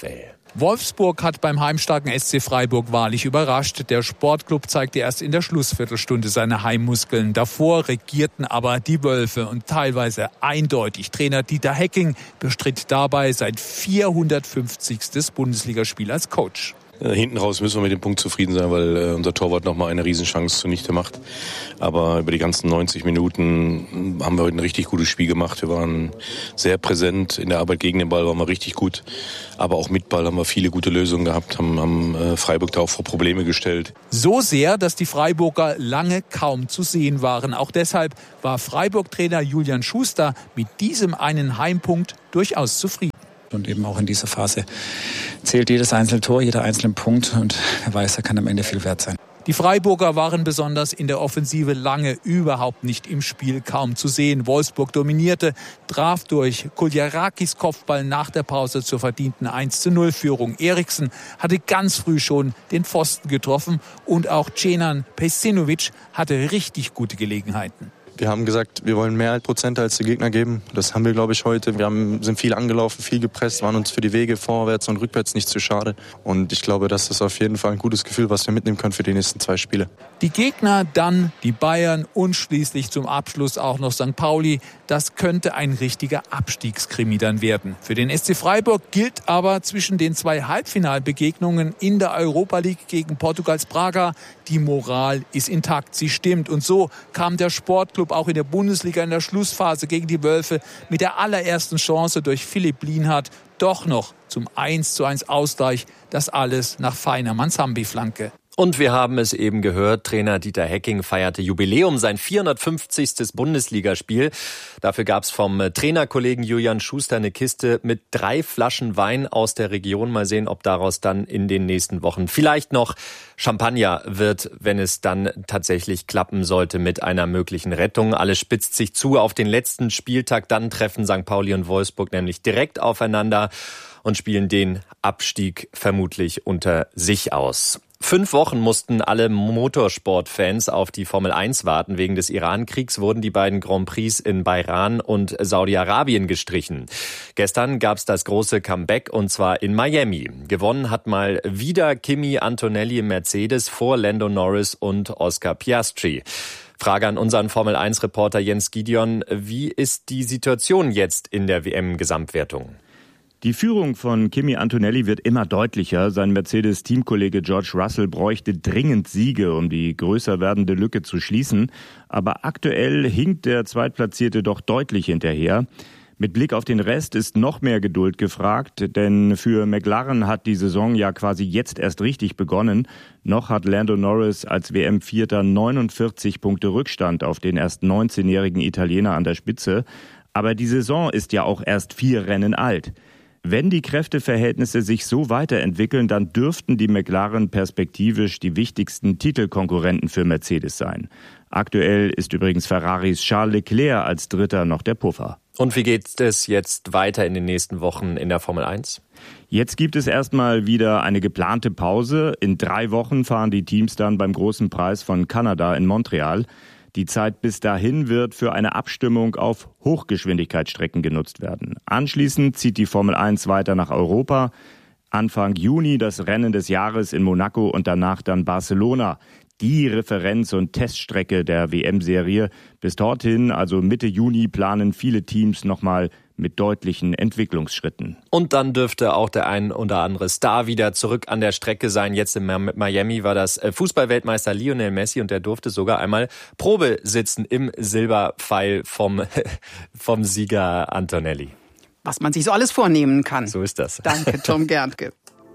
Wolfsburg hat beim heimstarken S C Freiburg wahrlich überrascht. Der Sportclub zeigte erst in der Schlussviertelstunde seine Heimmuskeln. Davor regierten aber die Wölfe und teilweise eindeutig. Trainer Dieter Hecking bestritt dabei sein vierhundertfünfzigstes Bundesligaspiel als Coach. Hinten raus müssen wir mit dem Punkt zufrieden sein, weil äh, unser Torwart nochmal eine Riesenchance zunichte macht. Aber über die ganzen neunzig Minuten haben wir heute ein richtig gutes Spiel gemacht. Wir waren sehr präsent. In der Arbeit gegen den Ball waren wir richtig gut. Aber auch mit Ball haben wir viele gute Lösungen gehabt, haben, haben äh, Freiburg da auch vor Probleme gestellt. So sehr, dass die Freiburger lange kaum zu sehen waren. Auch deshalb war Freiburg-Trainer Julian Schuster mit diesem einen Heimpunkt durchaus zufrieden. Und eben auch in dieser Phase zählt jedes einzelne Tor, jeder einzelne Punkt. Und wer weiß, er kann am Ende viel wert sein. Die Freiburger waren besonders in der Offensive lange überhaupt nicht im Spiel, kaum zu sehen. Wolfsburg dominierte, traf durch Kuljarakis Kopfball nach der Pause zur verdienten eins zu null Führung. Eriksen hatte ganz früh schon den Pfosten getroffen und auch Cenan Pejsinovic hatte richtig gute Gelegenheiten. Wir haben gesagt, wir wollen mehr Prozent als die Gegner geben. Das haben wir, glaube ich, heute. Wir haben, sind viel angelaufen, viel gepresst, waren uns für die Wege vorwärts und rückwärts nicht zu schade. Und ich glaube, das ist auf jeden Fall ein gutes Gefühl, was wir mitnehmen können für die nächsten zwei Spiele. Die Gegner, dann die Bayern und schließlich zum Abschluss auch noch Sankt Pauli. Das könnte ein richtiger Abstiegskrimi dann werden. Für den S C Freiburg gilt aber zwischen den zwei Halbfinalbegegnungen in der Europa League gegen Portugals Braga, die Moral ist intakt, sie stimmt. Und so kam der Sportclub auch in der Bundesliga in der Schlussphase gegen die Wölfe mit der allerersten Chance durch Philipp Lienhardt doch noch zum eins zu eins Ausgleich. Das alles nach feiner Manzambi-Flanke. Und wir haben es eben gehört, Trainer Dieter Hecking feierte Jubiläum, sein vierhundertfünfzigstes Bundesligaspiel. Dafür gab es vom Trainerkollegen Julian Schuster eine Kiste mit drei Flaschen Wein aus der Region. Mal sehen, ob daraus dann in den nächsten Wochen vielleicht noch Champagner wird, wenn es dann tatsächlich klappen sollte mit einer möglichen Rettung. Alles spitzt sich zu auf den letzten Spieltag. Dann treffen Sankt Pauli und Wolfsburg nämlich direkt aufeinander und spielen den Abstieg vermutlich unter sich aus. Fünf Wochen mussten alle Motorsportfans auf die Formel eins warten. Wegen des Iran-Kriegs wurden die beiden Grand Prix in Bahrain und Saudi-Arabien gestrichen. Gestern gab es das große Comeback und zwar in Miami. Gewonnen hat mal wieder Kimi Antonelli im Mercedes vor Lando Norris und Oscar Piastri. Frage an unseren Formel eins Reporter Jens Gideon. Wie ist die Situation jetzt in der W M-Gesamtwertung? Die Führung von Kimi Antonelli wird immer deutlicher. Sein Mercedes-Teamkollege George Russell bräuchte dringend Siege, um die größer werdende Lücke zu schließen. Aber aktuell hinkt der Zweitplatzierte doch deutlich hinterher. Mit Blick auf den Rest ist noch mehr Geduld gefragt, denn für McLaren hat die Saison ja quasi jetzt erst richtig begonnen. Noch hat Lando Norris als W M-Vierter neunundvierzig Punkte Rückstand auf den erst neunzehnjährigen Italiener an der Spitze. Aber die Saison ist ja auch erst vier Rennen alt. Wenn die Kräfteverhältnisse sich so weiterentwickeln, dann dürften die McLaren perspektivisch die wichtigsten Titelkonkurrenten für Mercedes sein. Aktuell ist übrigens Ferraris Charles Leclerc als Dritter noch der Puffer. Und wie geht es jetzt weiter in den nächsten Wochen in der Formel eins? Jetzt gibt es erstmal wieder eine geplante Pause. In drei Wochen fahren die Teams dann beim Großen Preis von Kanada in Montreal. Die Zeit bis dahin wird für eine Abstimmung auf Hochgeschwindigkeitsstrecken genutzt werden. Anschließend zieht die Formel eins weiter nach Europa. Anfang Juni das Rennen des Jahres in Monaco und danach dann Barcelona. Die Referenz- und Teststrecke der W M-Serie. Bis dorthin, also Mitte Juni, planen viele Teams nochmal mit deutlichen Entwicklungsschritten. Und dann dürfte auch der ein oder andere Star wieder zurück an der Strecke sein. Jetzt in Miami war das Fußballweltmeister Lionel Messi und der durfte sogar einmal Probe sitzen im Silberpfeil vom, vom Sieger Antonelli. Was man sich so alles vornehmen kann. So ist das. Danke, Tom Gerntke.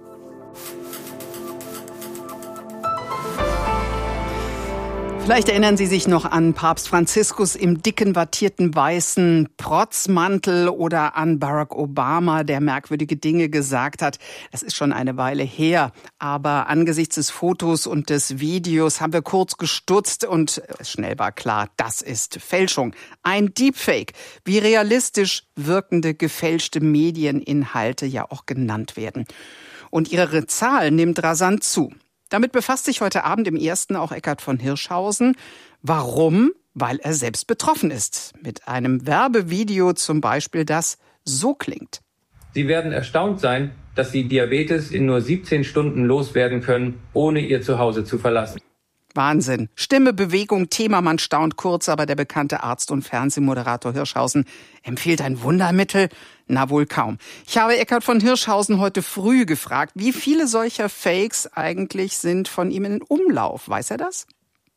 Vielleicht erinnern Sie sich noch an Papst Franziskus im dicken, wattierten, weißen Protzmantel oder an Barack Obama, der merkwürdige Dinge gesagt hat. Das ist schon eine Weile her. Aber angesichts des Fotos und des Videos haben wir kurz gestutzt und schnell war klar, das ist Fälschung. Ein Deepfake, wie realistisch wirkende gefälschte Medieninhalte ja auch genannt werden. Und ihre Zahl nimmt rasant zu. Damit befasst sich heute Abend im Ersten auch Eckhard von Hirschhausen. Warum? Weil er selbst betroffen ist. Mit einem Werbevideo zum Beispiel, das so klingt. Sie werden erstaunt sein, dass Sie Diabetes in nur siebzehn Stunden loswerden können, ohne Ihr Zuhause zu verlassen. Wahnsinn. Stimme, Bewegung, Thema, man staunt kurz, aber der bekannte Arzt und Fernsehmoderator Hirschhausen empfiehlt ein Wundermittel? Na wohl kaum. Ich habe Eckhard von Hirschhausen heute früh gefragt, wie viele solcher Fakes eigentlich sind von ihm in Umlauf. Weiß er das?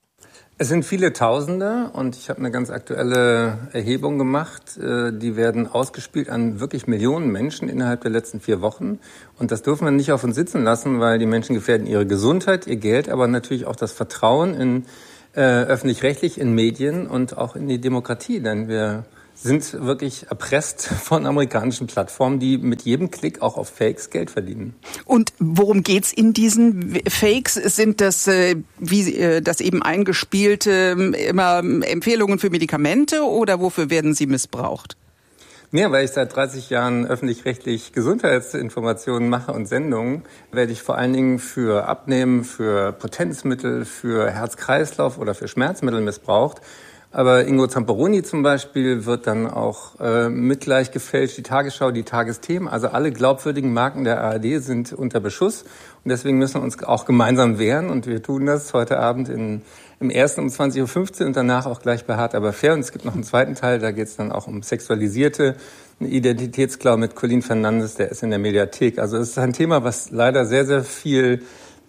Es sind viele Tausende und ich habe eine ganz aktuelle Erhebung gemacht. Die werden ausgespielt an wirklich Millionen Menschen innerhalb der letzten vier Wochen. Und das dürfen wir nicht auf uns sitzen lassen, weil die Menschen gefährden ihre Gesundheit, ihr Geld, aber natürlich auch das Vertrauen in äh, öffentlich-rechtlich, in Medien und auch in die Demokratie. Denn wir sind wirklich erpresst von amerikanischen Plattformen, die mit jedem Klick auch auf Fakes Geld verdienen. Und worum geht's in diesen Fakes? Sind das, äh, wie äh, das eben eingespielte, äh, immer Empfehlungen für Medikamente oder wofür werden sie missbraucht? Ja, weil ich seit dreißig Jahren öffentlich-rechtlich Gesundheitsinformationen mache und Sendungen, werde ich vor allen Dingen für Abnehmen, für Potenzmittel, für Herz-Kreislauf oder für Schmerzmittel missbraucht. Aber Ingo Zamperoni zum Beispiel wird dann auch äh, mitgleich gefälscht, die Tagesschau, die Tagesthemen. Also alle glaubwürdigen Marken der A R D sind unter Beschuss. Und deswegen müssen wir uns auch gemeinsam wehren. Und wir tun das heute Abend in, im ersten um zwanzig Uhr fünfzehn und danach auch gleich bei Hart aber fair. Und es gibt noch einen zweiten Teil, da geht es dann auch um sexualisierte Identitätsklau mit Colin Fernandes, der ist in der Mediathek. Also es ist ein Thema, was leider sehr, sehr viel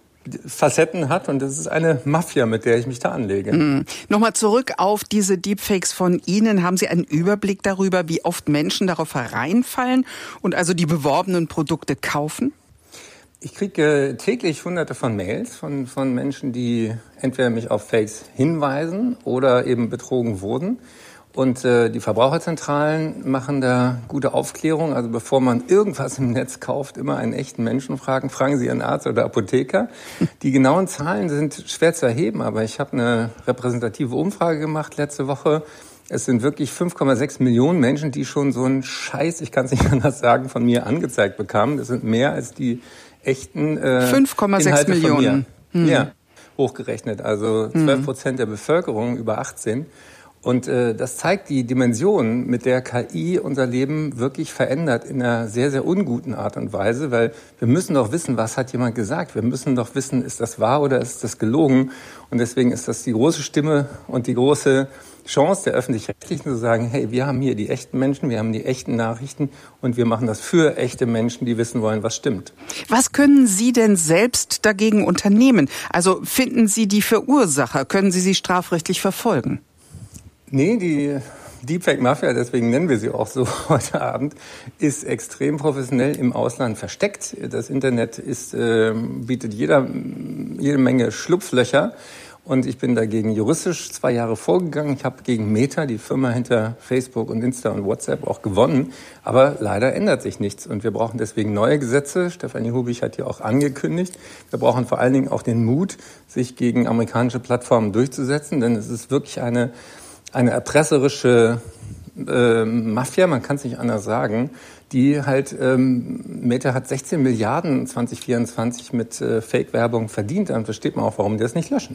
Facetten hat und das ist eine Mafia, mit der ich mich da anlege. Mhm. Nochmal zurück auf diese Deepfakes von Ihnen. Haben Sie einen Überblick darüber, wie oft Menschen darauf hereinfallen und also die beworbenen Produkte kaufen? Ich kriege täglich hunderte von Mails von, von Menschen, die entweder mich auf Fakes hinweisen oder eben betrogen wurden. Und äh, die Verbraucherzentralen machen da gute Aufklärung. Also bevor man irgendwas im Netz kauft, immer einen echten Menschen fragen. Fragen Sie Ihren Arzt oder Apotheker. Die genauen Zahlen sind schwer zu erheben, aber ich habe eine repräsentative Umfrage gemacht letzte Woche. Es sind wirklich fünf Komma sechs Millionen Menschen, die schon so einen Scheiß, ich kann es nicht anders sagen, von mir angezeigt bekamen. Das sind mehr als die echten äh, fünf Komma sechs Millionen. Hm. Ja, hochgerechnet. Also zwölf Prozent der Bevölkerung über achtzehn. Und äh, das zeigt die Dimension, mit der K I unser Leben wirklich verändert in einer sehr, sehr unguten Art und Weise, weil wir müssen doch wissen, was hat jemand gesagt. Wir müssen doch wissen, ist das wahr oder ist das gelogen? Und deswegen ist das die große Stimme und die große Chance der Öffentlich-Rechtlichen zu sagen, hey, wir haben hier die echten Menschen, wir haben die echten Nachrichten und wir machen das für echte Menschen, die wissen wollen, was stimmt. Was können Sie denn selbst dagegen unternehmen? Also finden Sie die Verursacher? Können Sie sie strafrechtlich verfolgen? Nee, die Deepfake-Mafia, deswegen nennen wir sie auch so heute Abend, ist extrem professionell im Ausland versteckt. Das Internet ist, äh, bietet jeder, jede Menge Schlupflöcher. Und ich bin dagegen juristisch zwei Jahre vorgegangen. Ich habe gegen Meta, die Firma hinter Facebook und Insta und WhatsApp, auch gewonnen. Aber leider ändert sich nichts. Und wir brauchen deswegen neue Gesetze. Stefanie Hubich hat hier auch angekündigt. Wir brauchen vor allen Dingen auch den Mut, sich gegen amerikanische Plattformen durchzusetzen. Denn es ist wirklich eine eine erpresserische äh, Mafia, man kann es nicht anders sagen, die halt, ähm, Meta hat sechzehn Milliarden zwanzig vierundzwanzig mit äh, Fake-Werbung verdient, dann versteht man auch, warum die das nicht löschen.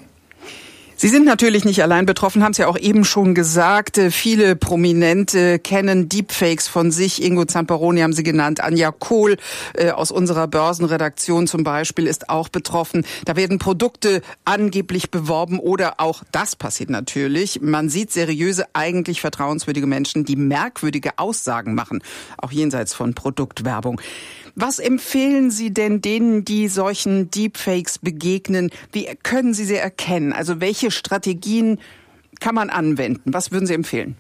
Sie sind natürlich nicht allein betroffen, haben es ja auch eben schon gesagt. Viele Prominente kennen Deepfakes von sich. Ingo Zamperoni haben Sie genannt. Anja Kohl äh, aus unserer Börsenredaktion zum Beispiel ist auch betroffen. Da werden Produkte angeblich beworben oder auch das passiert natürlich. Man sieht seriöse, eigentlich vertrauenswürdige Menschen, die merkwürdige Aussagen machen, auch jenseits von Produktwerbung. Was empfehlen Sie denn denen, die solchen Deepfakes begegnen? Wie können Sie sie erkennen? Also welche Strategien kann man anwenden? Was würden Sie empfehlen?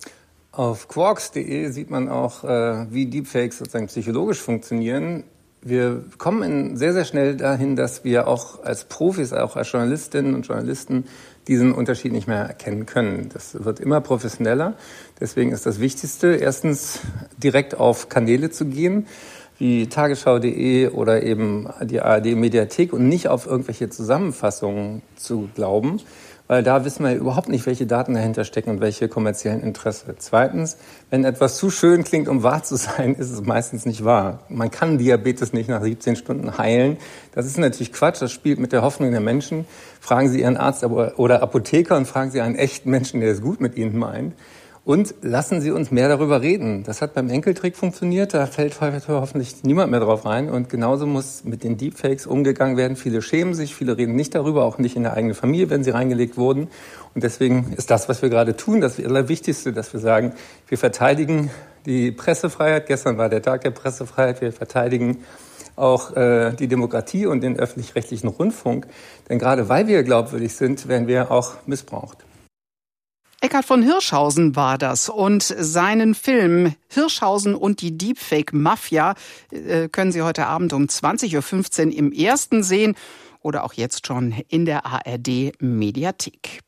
Auf quarks punkt de sieht man auch, wie Deepfakes sozusagen psychologisch funktionieren. Wir kommen in sehr, sehr schnell dahin, dass wir auch als Profis, auch als Journalistinnen und Journalisten diesen Unterschied nicht mehr erkennen können. Das wird immer professioneller. Deswegen ist das Wichtigste, erstens direkt auf Kanäle zu gehen, wie tagesschau punkt de oder eben die A R D-Mediathek und nicht auf irgendwelche Zusammenfassungen zu glauben, weil da wissen wir überhaupt nicht, welche Daten dahinter stecken und welche kommerziellen Interessen. Zweitens, wenn etwas zu schön klingt, um wahr zu sein, ist es meistens nicht wahr. Man kann Diabetes nicht nach siebzehn Stunden heilen. Das ist natürlich Quatsch, das spielt mit der Hoffnung der Menschen. Fragen Sie Ihren Arzt oder Apotheker und fragen Sie einen echten Menschen, der es gut mit Ihnen meint. Und lassen Sie uns mehr darüber reden. Das hat beim Enkeltrick funktioniert, da fällt hoffentlich niemand mehr drauf rein. Und genauso muss mit den Deepfakes umgegangen werden. Viele schämen sich, viele reden nicht darüber, auch nicht in der eigenen Familie, wenn sie reingelegt wurden. Und deswegen ist das, was wir gerade tun, das Allerwichtigste, dass wir sagen, wir verteidigen die Pressefreiheit. Gestern war der Tag der Pressefreiheit. Wir verteidigen auch äh, die Demokratie und den öffentlich-rechtlichen Rundfunk. Denn gerade weil wir glaubwürdig sind, werden wir auch missbraucht. Eckhard von Hirschhausen war das und seinen Film Hirschhausen und die Deepfake-Mafia äh, können Sie heute Abend um zwanzig Uhr fünfzehn im Ersten sehen oder auch jetzt schon in der A R D-Mediathek.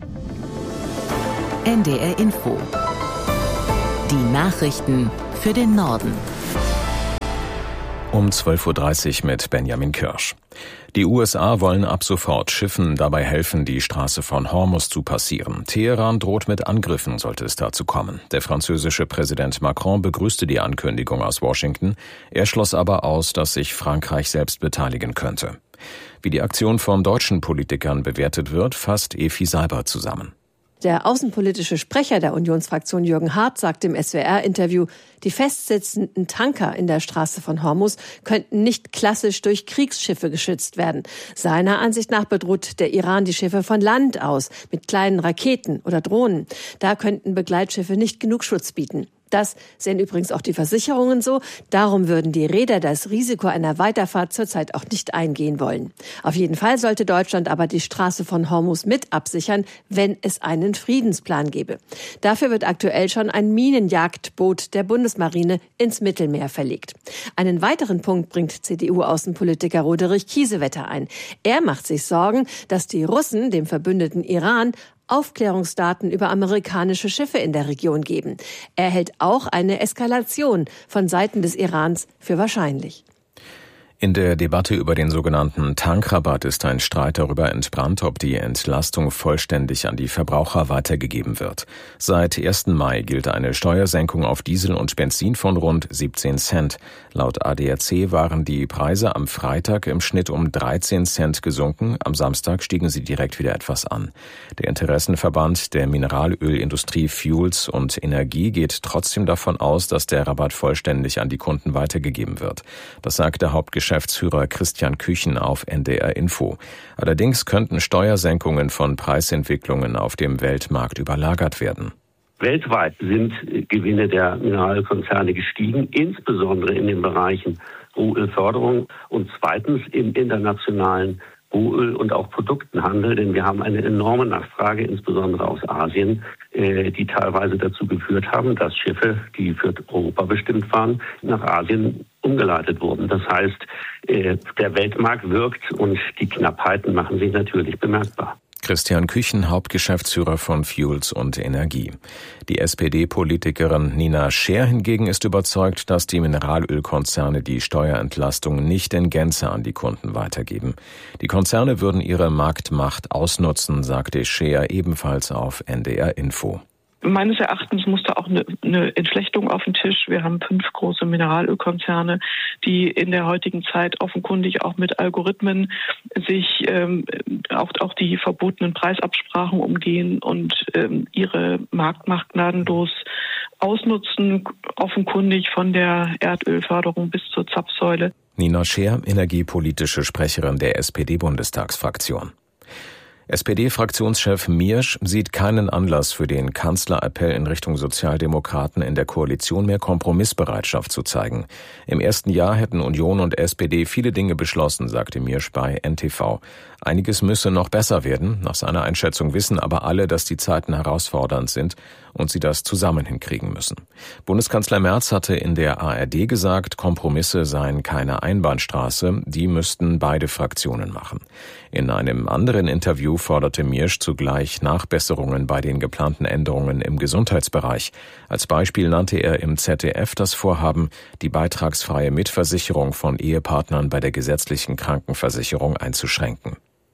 N D R Info. Die Nachrichten für den Norden. Um zwölf Uhr dreißig mit Benjamin Kirsch. Die U S A wollen ab sofort Schiffen dabei helfen, die Straße von Hormuz zu passieren. Teheran droht mit Angriffen, sollte es dazu kommen. Der französische Präsident Macron begrüßte die Ankündigung aus Washington. Er schloss aber aus, dass sich Frankreich selbst beteiligen könnte. Wie die Aktion von deutschen Politikern bewertet wird, fasst Efi Seibert zusammen. Der außenpolitische Sprecher der Unionsfraktion Jürgen Hart sagt im S W R-Interview, die festsitzenden Tanker in der Straße von Hormuz könnten nicht klassisch durch Kriegsschiffe geschützt werden. Seiner Ansicht nach bedroht der Iran die Schiffe von Land aus mit kleinen Raketen oder Drohnen. Da könnten Begleitschiffe nicht genug Schutz bieten. Das sehen übrigens auch die Versicherungen so. Darum würden die Reeder das Risiko einer Weiterfahrt zurzeit auch nicht eingehen wollen. Auf jeden Fall sollte Deutschland aber die Straße von Hormuz mit absichern, wenn es einen Friedensplan gäbe. Dafür wird aktuell schon ein Minenjagdboot der Bundesmarine ins Mittelmeer verlegt. Einen weiteren Punkt bringt C D U-Außenpolitiker Roderich Kiesewetter ein. Er macht sich Sorgen, dass die Russen dem verbündeten Iran Aufklärungsdaten über amerikanische Schiffe in der Region geben. Er hält auch eine Eskalation von Seiten des Irans für wahrscheinlich. In der Debatte über den sogenannten Tankrabatt ist ein Streit darüber entbrannt, ob die Entlastung vollständig an die Verbraucher weitergegeben wird. Seit ersten Mai gilt eine Steuersenkung auf Diesel und Benzin von rund siebzehn Cent. Laut A D A C waren die Preise am Freitag im Schnitt um dreizehn Cent gesunken. Am Samstag stiegen sie direkt wieder etwas an. Der Interessenverband der Mineralölindustrie Fuels und Energie geht trotzdem davon aus, dass der Rabatt vollständig an die Kunden weitergegeben wird. Das sagt der Hauptgeschäftsführer Geschäftsführer Christian Küchen auf N D R Info. Allerdings könnten Steuersenkungen von Preisentwicklungen auf dem Weltmarkt überlagert werden. Weltweit sind Gewinne der Mineralkonzerne gestiegen, insbesondere in den Bereichen Rohölförderung und zweitens im internationalen Rohöl- und auch Produktenhandel, denn wir haben eine enorme Nachfrage, insbesondere aus Asien, die teilweise dazu geführt haben, dass Schiffe, die für Europa bestimmt waren, nach Asien umgeleitet wurden. Das heißt, der Weltmarkt wirkt und die Knappheiten machen sich natürlich bemerkbar. Christian Küchen, Hauptgeschäftsführer von Fuels und Energie. Die S P D-Politikerin Nina Scheer hingegen ist überzeugt, dass die Mineralölkonzerne die Steuerentlastung nicht in Gänze an die Kunden weitergeben. Die Konzerne würden ihre Marktmacht ausnutzen, sagte Scheer ebenfalls auf N D R Info. Meines Erachtens muss da auch eine, eine Entflechtung auf den Tisch. Wir haben fünf große Mineralölkonzerne, die in der heutigen Zeit offenkundig auch mit Algorithmen sich ähm, auch, auch die verbotenen Preisabsprachen umgehen und ähm, ihre Marktmacht gnadenlos ausnutzen, offenkundig von der Erdölförderung bis zur Zapfsäule. Nina Scheer, energiepolitische Sprecherin der S P D-Bundestagsfraktion. S P D-Fraktionschef Miersch sieht keinen Anlass für den Kanzlerappell in Richtung Sozialdemokraten in der Koalition mehr Kompromissbereitschaft zu zeigen. Im ersten Jahr hätten Union und S P D viele Dinge beschlossen, sagte Miersch bei N T V. Einiges müsse noch besser werden. Nach seiner Einschätzung wissen aber alle, dass die Zeiten herausfordernd sind und sie das zusammen hinkriegen müssen. Bundeskanzler Merz hatte in der A R D gesagt, Kompromisse seien keine Einbahnstraße, die müssten beide Fraktionen machen. In einem anderen Interview forderte Miersch zugleich Nachbesserungen bei den geplanten Änderungen im Gesundheitsbereich. Als Beispiel nannte er im Z D F das Vorhaben, die beitragsfreie Mitversicherung von Ehepartnern bei der gesetzlichen Krankenversicherung einzuschränken.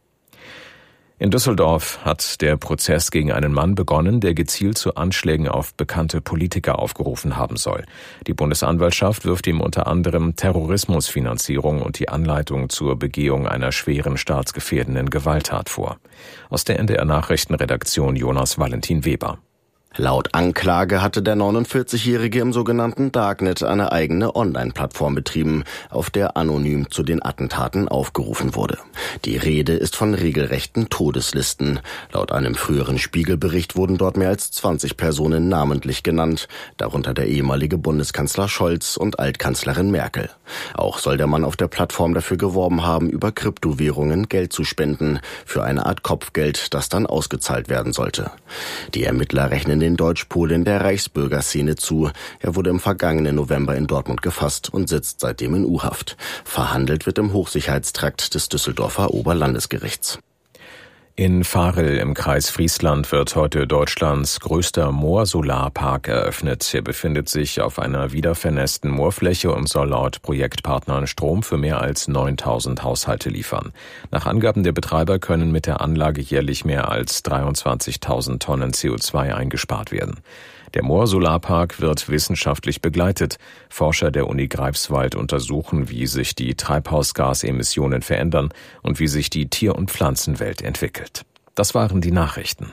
In Düsseldorf hat der Prozess gegen einen Mann begonnen, der gezielt zu Anschlägen auf bekannte Politiker aufgerufen haben soll. Die Bundesanwaltschaft wirft ihm unter anderem Terrorismusfinanzierung und die Anleitung zur Begehung einer schweren staatsgefährdenden Gewalttat vor. Aus der N D R-Nachrichtenredaktion Jonas Valentin Weber. Laut Anklage hatte der neunundvierzigjährige im sogenannten Darknet eine eigene Online-Plattform betrieben, auf der anonym zu den Attentaten aufgerufen wurde. Die Rede ist von regelrechten Todeslisten. Laut einem früheren Spiegelbericht wurden dort mehr als zwanzig Personen namentlich genannt, darunter der ehemalige Bundeskanzler Scholz und Altkanzlerin Merkel. Auch soll der Mann auf der Plattform dafür geworben haben, über Kryptowährungen Geld zu spenden, für eine Art Kopfgeld, das dann ausgezahlt werden sollte. Die Ermittler rechnen den Deutsch-Polen der Reichsbürgerszene zu. Er wurde im vergangenen November in Dortmund gefasst und sitzt seitdem in U-Haft. Verhandelt wird im Hochsicherheitstrakt des Düsseldorfer Oberlandesgerichts. In Varel im Kreis Friesland wird heute Deutschlands größter Moorsolarpark eröffnet. Er befindet sich auf einer wiedervernässten Moorfläche und soll laut Projektpartnern Strom für mehr als neuntausend Haushalte liefern. Nach Angaben der Betreiber können mit der Anlage jährlich mehr als dreiundzwanzigtausend Tonnen C O zwei eingespart werden. Der Moorsolarpark wird wissenschaftlich begleitet. Forscher der Uni Greifswald untersuchen, wie sich die Treibhausgasemissionen verändern und wie sich die Tier- und Pflanzenwelt entwickelt. Das waren die Nachrichten.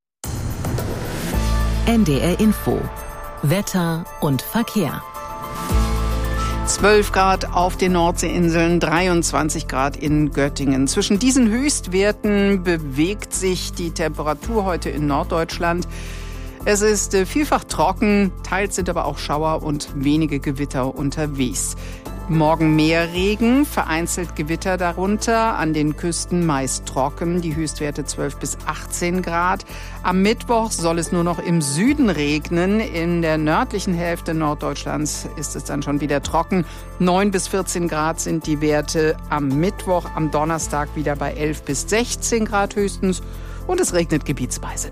N D R Info. Wetter und Verkehr. zwölf Grad auf den Nordseeinseln, dreiundzwanzig Grad in Göttingen. Zwischen diesen Höchstwerten bewegt sich die Temperatur heute in Norddeutschland. Es ist vielfach trocken, teils sind aber auch Schauer und wenige Gewitter unterwegs. Morgen mehr Regen, vereinzelt Gewitter darunter, an den Küsten meist trocken, die Höchstwerte zwölf bis achtzehn Grad. Am Mittwoch soll es nur noch im Süden regnen, in der nördlichen Hälfte Norddeutschlands ist es dann schon wieder trocken. neun bis vierzehn Grad sind die Werte am Mittwoch, am Donnerstag wieder bei elf bis sechzehn Grad höchstens und es regnet gebietsweise.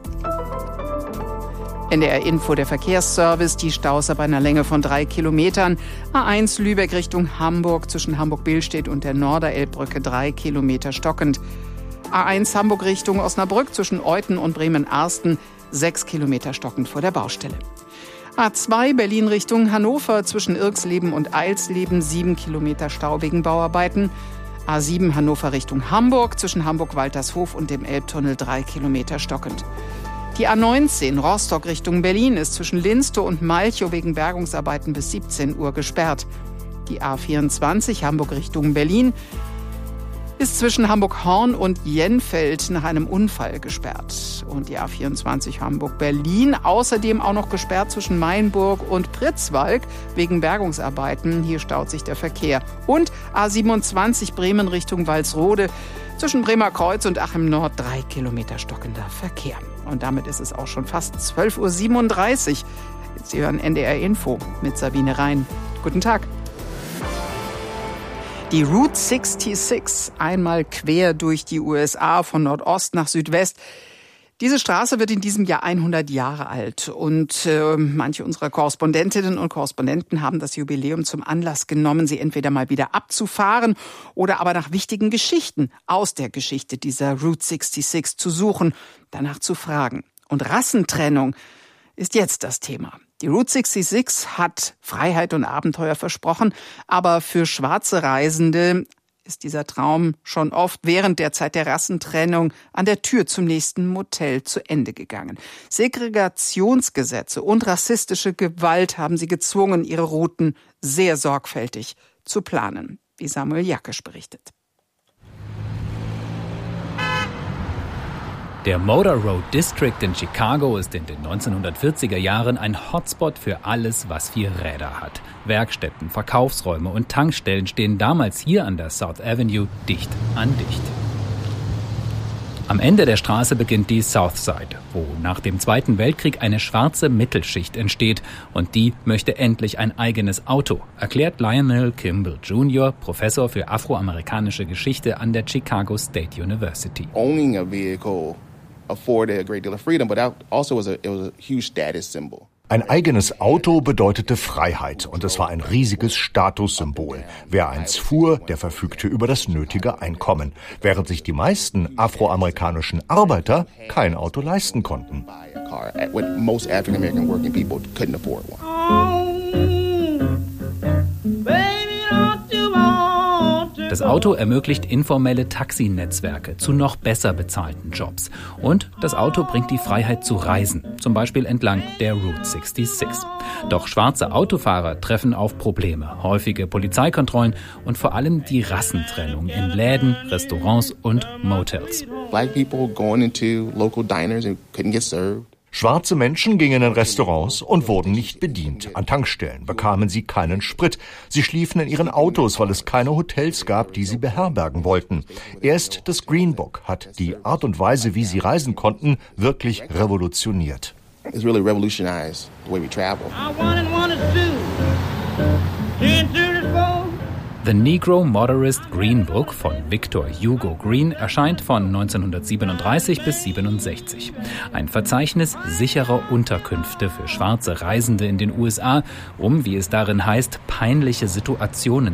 N D R Info, der Verkehrsservice, die Staus ab einer Länge von drei Kilometern. A eins Lübeck Richtung Hamburg zwischen Hamburg-Billstedt und der Norderelbbrücke drei Kilometer stockend. A eins Hamburg Richtung Osnabrück zwischen Euthen und Bremen-Arsten sechs Kilometer stockend vor der Baustelle. A zwei Berlin Richtung Hannover zwischen Irxleben und Eilsleben sieben Kilometer Stau wegen Bauarbeiten. A sieben Hannover Richtung Hamburg zwischen Hamburg-Waltershof und dem Elbtunnel drei Kilometer stockend. Die A neunzehn Rostock Richtung Berlin ist zwischen Linstow und Malchow wegen Bergungsarbeiten bis siebzehn Uhr gesperrt. Die A vierundzwanzig Hamburg Richtung Berlin ist zwischen Hamburg-Horn und Jenfeld nach einem Unfall gesperrt. Und die A vierundzwanzig Hamburg-Berlin außerdem auch noch gesperrt zwischen Mainburg und Pritzwalk wegen Bergungsarbeiten. Hier staut sich der Verkehr. Und A siebenundzwanzig Bremen Richtung Walsrode zwischen Bremerkreuz und Achim Nord drei Kilometer stockender Verkehr. Und damit ist es auch schon fast zwölf Uhr siebenunddreißig. Sie hören N D R Info mit Sabine Rhein. Guten Tag. Die Route sechsundsechzig, einmal quer durch die U S A von Nordost nach Südwest. Diese Straße wird in diesem Jahr hundert Jahre alt und äh, manche unserer Korrespondentinnen und Korrespondenten haben das Jubiläum zum Anlass genommen, sie entweder mal wieder abzufahren oder aber nach wichtigen Geschichten aus der Geschichte dieser Route sechsundsechzig zu suchen, danach zu fragen. Und Rassentrennung ist jetzt das Thema. Die Route sechsundsechzig hat Freiheit und Abenteuer versprochen, aber für schwarze Reisende ist dieser Traum schon oft während der Zeit der Rassentrennung an der Tür zum nächsten Motel zu Ende gegangen. Segregationsgesetze und rassistische Gewalt haben sie gezwungen, ihre Routen sehr sorgfältig zu planen, wie Samuel Jakisch berichtet. Der Motor Road District in Chicago ist in den neunzehnhundertvierziger Jahren ein Hotspot für alles, was vier Räder hat. Werkstätten, Verkaufsräume und Tankstellen stehen damals hier an der South Avenue dicht an dicht. Am Ende der Straße beginnt die South Side, wo nach dem Zweiten Weltkrieg eine schwarze Mittelschicht entsteht und die möchte endlich ein eigenes Auto, erklärt Lionel Kimball Junior, Professor für afroamerikanische Geschichte an der Chicago State University. Owning a vehicle afforded a great deal of freedom, but also was a, it was a huge status symbol. Ein eigenes Auto bedeutete Freiheit und es war ein riesiges Statussymbol. Wer eins fuhr, der verfügte über das nötige Einkommen, während sich die meisten afroamerikanischen Arbeiter kein Auto leisten konnten. Das Das Auto ermöglicht informelle Taxinetzwerke zu noch besser bezahlten Jobs. Und das Auto bringt die Freiheit zu reisen, zum Beispiel entlang der Route sechsundsechzig. Doch schwarze Autofahrer treffen auf Probleme, häufige Polizeikontrollen und vor allem die Rassentrennung in Läden, Restaurants und Motels. Black people going into local diners and couldn't get served. Schwarze Menschen gingen in Restaurants und wurden nicht bedient. An Tankstellen bekamen sie keinen Sprit. Sie schliefen in ihren Autos, weil es keine Hotels gab, die sie beherbergen wollten. Erst das Green Book hat die Art und Weise, wie sie reisen konnten, wirklich revolutioniert. It's really revolutionized the way we travel. The Negro Motorist Green Book von Victor Hugo Green erscheint von neunzehnhundertsiebenunddreißig bis siebenundsechzig. Ein Verzeichnis sicherer Unterkünfte für schwarze Reisende in den U S A, um, wie es darin heißt, peinliche Situationen